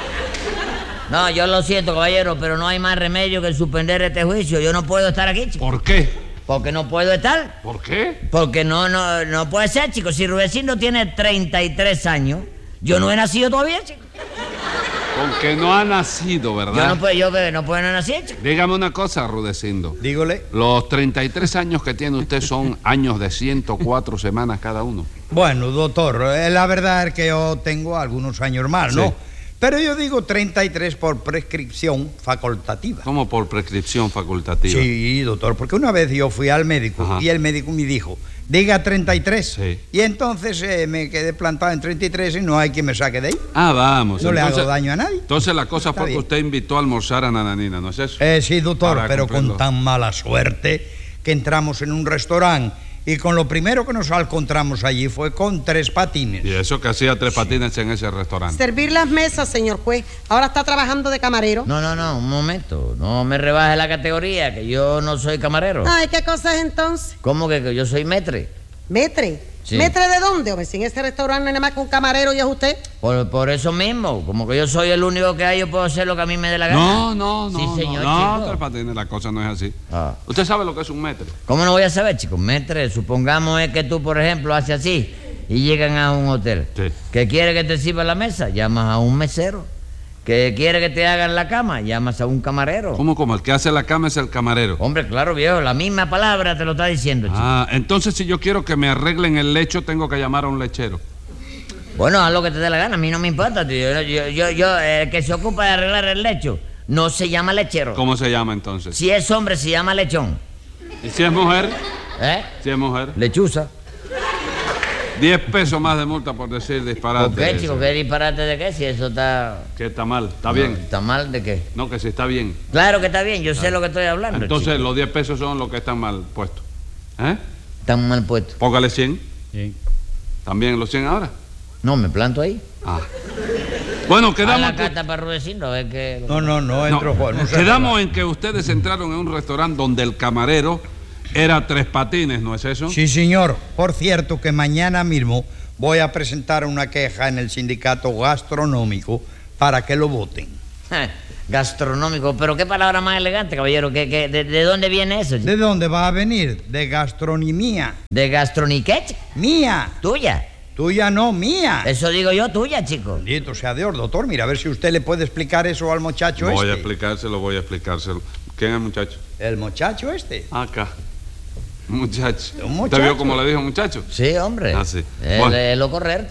no. No, yo lo siento, caballero, pero no hay más remedio que suspender este juicio. Yo no puedo estar aquí, chico. ¿Por qué? Porque no puedo estar. ¿Por qué? Porque no, no, no puede ser, chico. Si Rudecindo tiene treinta y tres años, yo no he nacido todavía, chico. Porque no ha nacido, Yo ¿verdad? no puedo, yo bebé, no puedo no nacer, chico. Dígame una cosa, Rudecindo. Dígole. Los treinta y tres años que tiene usted son años de ciento cuatro semanas cada uno. Bueno, doctor, eh, la verdad es que yo tengo algunos años más, ¿no? Sí. Pero yo digo treinta y tres por prescripción facultativa. ¿Cómo por prescripción facultativa? Sí, doctor, porque una vez yo fui al médico Ajá. y el médico me dijo, diga treinta y tres. Sí. Y entonces eh, me quedé plantado en treinta y tres y no hay quien me saque de ahí. Ah, vamos. No le entonces- hago daño a nadie. Entonces la cosa Está fue que bien. usted invitó a almorzar a Nananina, ¿no es eso? Eh, sí, doctor, Para pero cumplirlo. con tan mala suerte que entramos en un restaurante y con lo primero que nos encontramos allí fue con Tres Patines. Y eso que hacía Tres Patines en ese restaurante. Servir las mesas, señor juez. Ahora está trabajando de camarero. No, no, no, un momento. No me rebaje la categoría, que yo no soy camarero. Ay, ¿qué cosa es entonces? ¿Cómo que, que yo soy metre? ¿Metre? Sí. ¿Metre de dónde? Hombre, si en ese restaurante no hay nada más que un camarero y es usted. Por, por eso mismo, como que yo soy el único que hay, yo puedo hacer lo que a mí me dé la gana. No, no, no. Sí, señor, no, no, chico. Tres Patines, la cosa no es así. Ah. ¿Usted sabe lo que es un metre? ¿Cómo no voy a saber, chicos? Metre, supongamos es que tú, por ejemplo, haces así y llegan a un hotel. Sí. ¿Que quiere que te sirva la mesa? Llamas a un mesero. ¿Que quiere que te hagan la cama? Llamas a un camarero. ¿Cómo, cómo? El que hace la cama es el camarero. Hombre, claro, viejo, la misma palabra te lo está diciendo, chico. Ah, entonces si yo quiero que me arreglen el lecho, tengo que llamar a un lechero. Bueno, haz lo que te dé la gana, a mí no me importa, tío. Yo, yo, yo el que se ocupa de arreglar el lecho no se llama lechero. ¿Cómo se llama entonces? Si es hombre, se llama lechón. ¿Y si es mujer? ¿Eh? Si es mujer. Lechuza. Diez pesos más de multa por decir disparate. ¿Por qué, ese. chico? ¿Qué disparate de qué? Si eso está... Que está mal, está No, bien. ¿Está mal de qué? No, que si está bien. Claro que está bien, yo sé lo que estoy hablando. Entonces chico. los diez pesos son los que están mal puestos. ¿Eh? Están mal puestos. Póngale cien. Sí. ¿También los cien ahora? No, me planto ahí. Ah. Bueno, A quedamos... la en que- carta para Rudecindo, a ver qué... No, no, no, entro No, Juan. No se quedamos en que ustedes entraron en un restaurante donde el camarero era Tres Patines, ¿no es eso? Sí, señor. Por cierto, que mañana mismo voy a presentar una queja en el sindicato gastronómico para que lo voten. Gastronómico, pero qué palabra más elegante, caballero. ¿Qué, qué, de, de dónde viene eso? ¿De dónde va a venir? De gastronomía. ¿De gastroniquet? Mía. ¿Tuya? Tuya no, mía. Eso digo yo, tuya, chico. Bendito sea Dios, doctor. Mira, a ver si usted le puede explicar eso al muchacho Voy a este. explicárselo, voy a explicárselo. ¿Quién es el muchacho? El muchacho este. Acá. Muchacho. Un muchacho. ¿Usted vio cómo le dijo muchacho? Sí, hombre. Ah, sí. Es, Bueno. es lo correcto. Sí.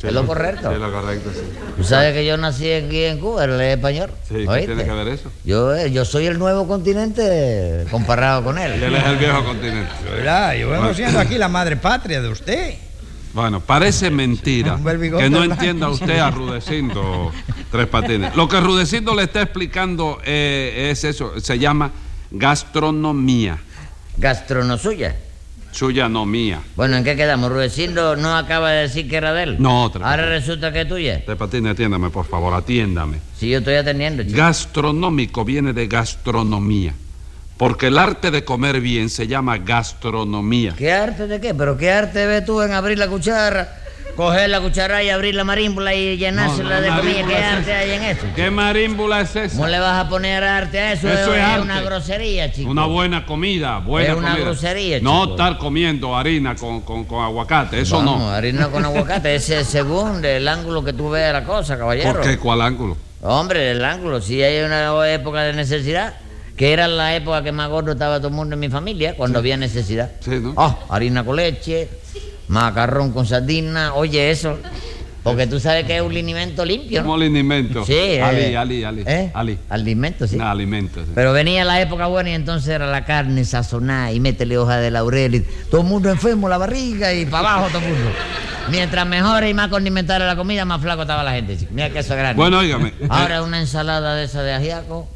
es lo correcto. Sí, lo correcto, sí. Tú sabes que yo nací aquí en Cuba, el español. Sí, ¿qué tiene que ver eso? Yo, eh, yo soy el nuevo continente comparado con él. Y él es el viejo continente. ¿Verdad? Yo vengo siendo aquí la madre patria de usted. Bueno, parece mentira que no entienda usted a Rudecindo Tres Patines. Lo que Rudecindo le está explicando eh, es eso, se llama gastronomía. ¿Gastrono suya? Suya, no mía. Bueno, ¿en qué quedamos? Rudecindo no acaba de decir que era de él. No, Tres Ahora Patines. resulta que es tuya. Tres Patines, atiéndame, por favor, atiéndame. Sí, yo estoy atendiendo, chico. Gastronómico viene de gastronomía. Porque el arte de comer bien se llama gastronomía. ¿Qué arte de qué? ¿Pero qué arte ves tú en abrir la cuchara, coger la cuchara y abrir la marímbula y llenársela No, de la comida? marímbula ¿Qué es arte esa. hay en eso? ¿Qué marímbula es esa? ¿Cómo le vas a poner arte a eso? Eso es arte. una grosería, chico. Una buena comida, buena Es una comida. grosería, No chico. estar comiendo harina con, con, con aguacate, eso Vamos, no. harina con aguacate, ese es según el ángulo que tú veas la cosa, caballero. ¿Por qué? ¿Cuál ángulo? Hombre, el ángulo, si hay una época de necesidad, que era la época que más gordo estaba todo el mundo en mi familia, cuando había necesidad. Sí, ¿no? Oh, harina con leche, macarrón con sardina, oye eso, porque tú sabes que es un alimento limpio, ¿no? ¿Cómo alimento? Sí, Ali, eh, Ali, Ali. ¿eh? Ali. Alimento, sí. No, alimento, sí. Pero venía la época buena y entonces era la carne sazonada y métele hoja de laurel y todo el mundo enfermo, la barriga y para abajo todo el mundo. Mientras mejor y más condimentada la comida, más flaco estaba la gente, chico. Mira que eso es grande. Bueno, óigame. Ahora una ensalada de esa de ajiaco.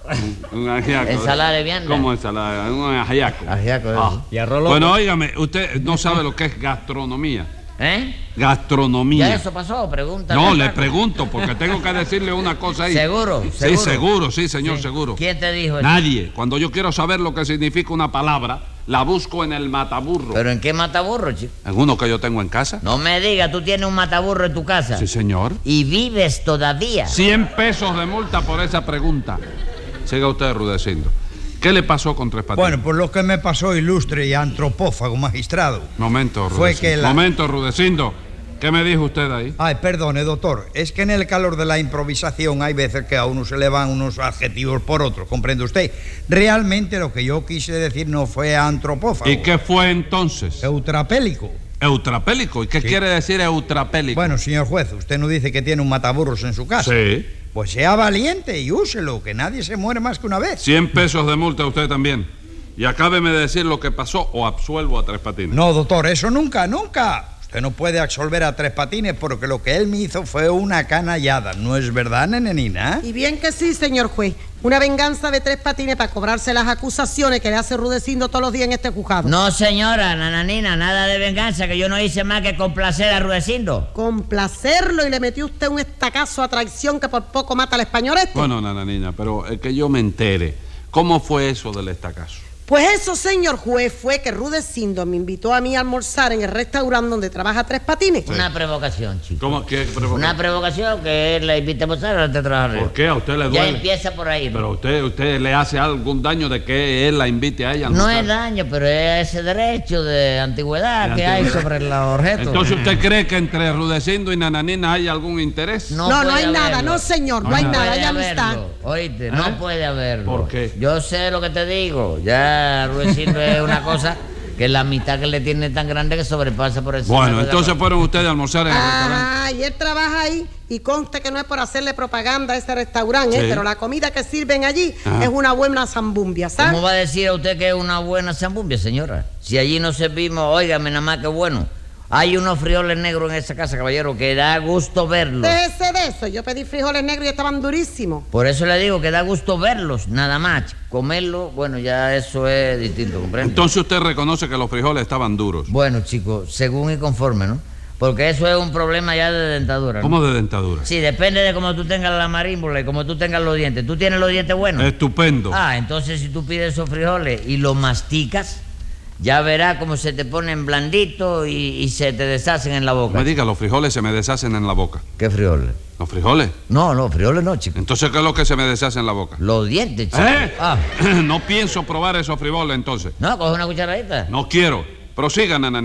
Un ajiaco. Ensalada de vianda. ¿Cómo ensalada? Un ajiaco. Ajiaco, Ah. eso. Y arroz loco. Bueno, óigame, usted no sabe lo que es gastronomía. ¿Eh? Gastronomía. ¿Ya eso pasó? Pregunta. No, le pregunto, porque tengo que decirle una cosa ahí. ¿Seguro? Sí, ¿Seguro? seguro, sí, señor, seguro. ¿Quién te dijo eso? Nadie. Cuando yo quiero saber lo que significa una palabra, la busco en el mataburro. ¿Pero en qué mataburro, chico? ¿En uno que yo tengo en casa? No me digas, tú tienes un mataburro en tu casa. Sí, señor. ¿Y vives todavía? cien pesos de multa por esa pregunta. Siga usted, Rudecindo. ¿Qué le pasó con Tres Patines? Bueno, por lo que me pasó, ilustre y antropófago magistrado. Momento, Rudecindo. Fue que la- Momento, Rudecindo. ¿Qué me dijo usted ahí? Ay, perdone, doctor. Es que en el calor de la improvisación hay veces que a uno se le van unos adjetivos por otros, ¿comprende usted? Realmente lo que yo quise decir no fue antropófago. ¿Y qué fue entonces? Eutrapélico. Eutrapélico. ¿Y qué Sí. quiere decir eutrapélico? Bueno, señor juez, usted no dice que tiene un mataburros en su casa. Sí. Pues sea valiente y úselo, que nadie se muere más que una vez. cien pesos de multa a usted también. Y acábeme de decir lo que pasó o absuelvo a Tres Patines. No, doctor, eso nunca, nunca. Usted no puede absolver a Tres Patines porque lo que él me hizo fue una canallada. ¿No es verdad, nenenina? Y bien que sí, señor juez. Una venganza de Tres Patines para cobrarse las acusaciones que le hace Rudecindo todos los días en este juzgado. No, señora, nananina, nada de venganza, que yo no hice más que complacer a Rudecindo. Complacerlo y le metió usted un estacazo a traición que por poco mata al español este. Bueno, nana niña, pero es que yo me entere. ¿Cómo fue eso del estacazo? Pues eso, señor juez, fue que Rudecindo me invitó a mí a almorzar en el restaurante donde trabaja Tres Patines. Una provocación, chico. ¿Cómo que provocación? Una provocación que él la invita a almorzar antes de trabajar. ¿Por qué? ¿A usted le Ya duele? empieza por ahí. Pero usted, usted le hace algún daño de que él la invite a ella. a No almorzar? es daño, pero es ese derecho de antigüedad De que hay antigüedad. sobre los objetos. Entonces, ¿usted cree que entre Rudecindo y Nananina hay algún interés? No, no, puede hay nada, haberlo. no, señor, no, hay nada, hay puede amistad. haberlo, Oíste, ¿Eh? no puede haberlo. ¿Por qué? Yo sé lo que te digo. Ya Rudecindo es una cosa que la mitad que le tiene es tan grande que sobrepasa por eso. Bueno, entonces fueron ustedes a almorzar en el restaurante. Ah, y él trabaja ahí y conste que no es por hacerle propaganda a ese restaurante, ¿eh? Sí. Pero la comida que sirven allí Ajá. es una buena zambumbia, ¿sabes? ¿Cómo va a decir a usted que es una buena zambumbia, señora? Si allí no servimos, óigame, nada más que bueno. Hay unos frijoles negros en esa casa, caballero, que da gusto verlos. Déjese de eso, yo pedí frijoles negros y estaban durísimos. Por eso le digo que da gusto verlos, nada más. Comerlos, bueno, ya eso es distinto, ¿comprende? Entonces usted reconoce que los frijoles estaban duros. Bueno, chicos, según y conforme, ¿no? Porque eso es un problema ya de dentadura, ¿no? ¿Cómo de dentadura? Sí, depende de cómo tú tengas la marímbula y cómo tú tengas los dientes. ¿Tú tienes los dientes buenos? Estupendo. Ah, entonces si tú pides esos frijoles y los masticas, ya verás cómo se te ponen blanditos y, y se te deshacen en la boca. Me diga, los frijoles se me deshacen en la boca. ¿Qué frijoles? ¿Los frijoles? No, no, frijoles no, chico. Entonces, ¿qué es lo que se me deshace en la boca? Los dientes, chico. ¿Eh? Ah, No pienso probar esos frijoles entonces. no, coge una cucharadita. No quiero. Prosigan, nana.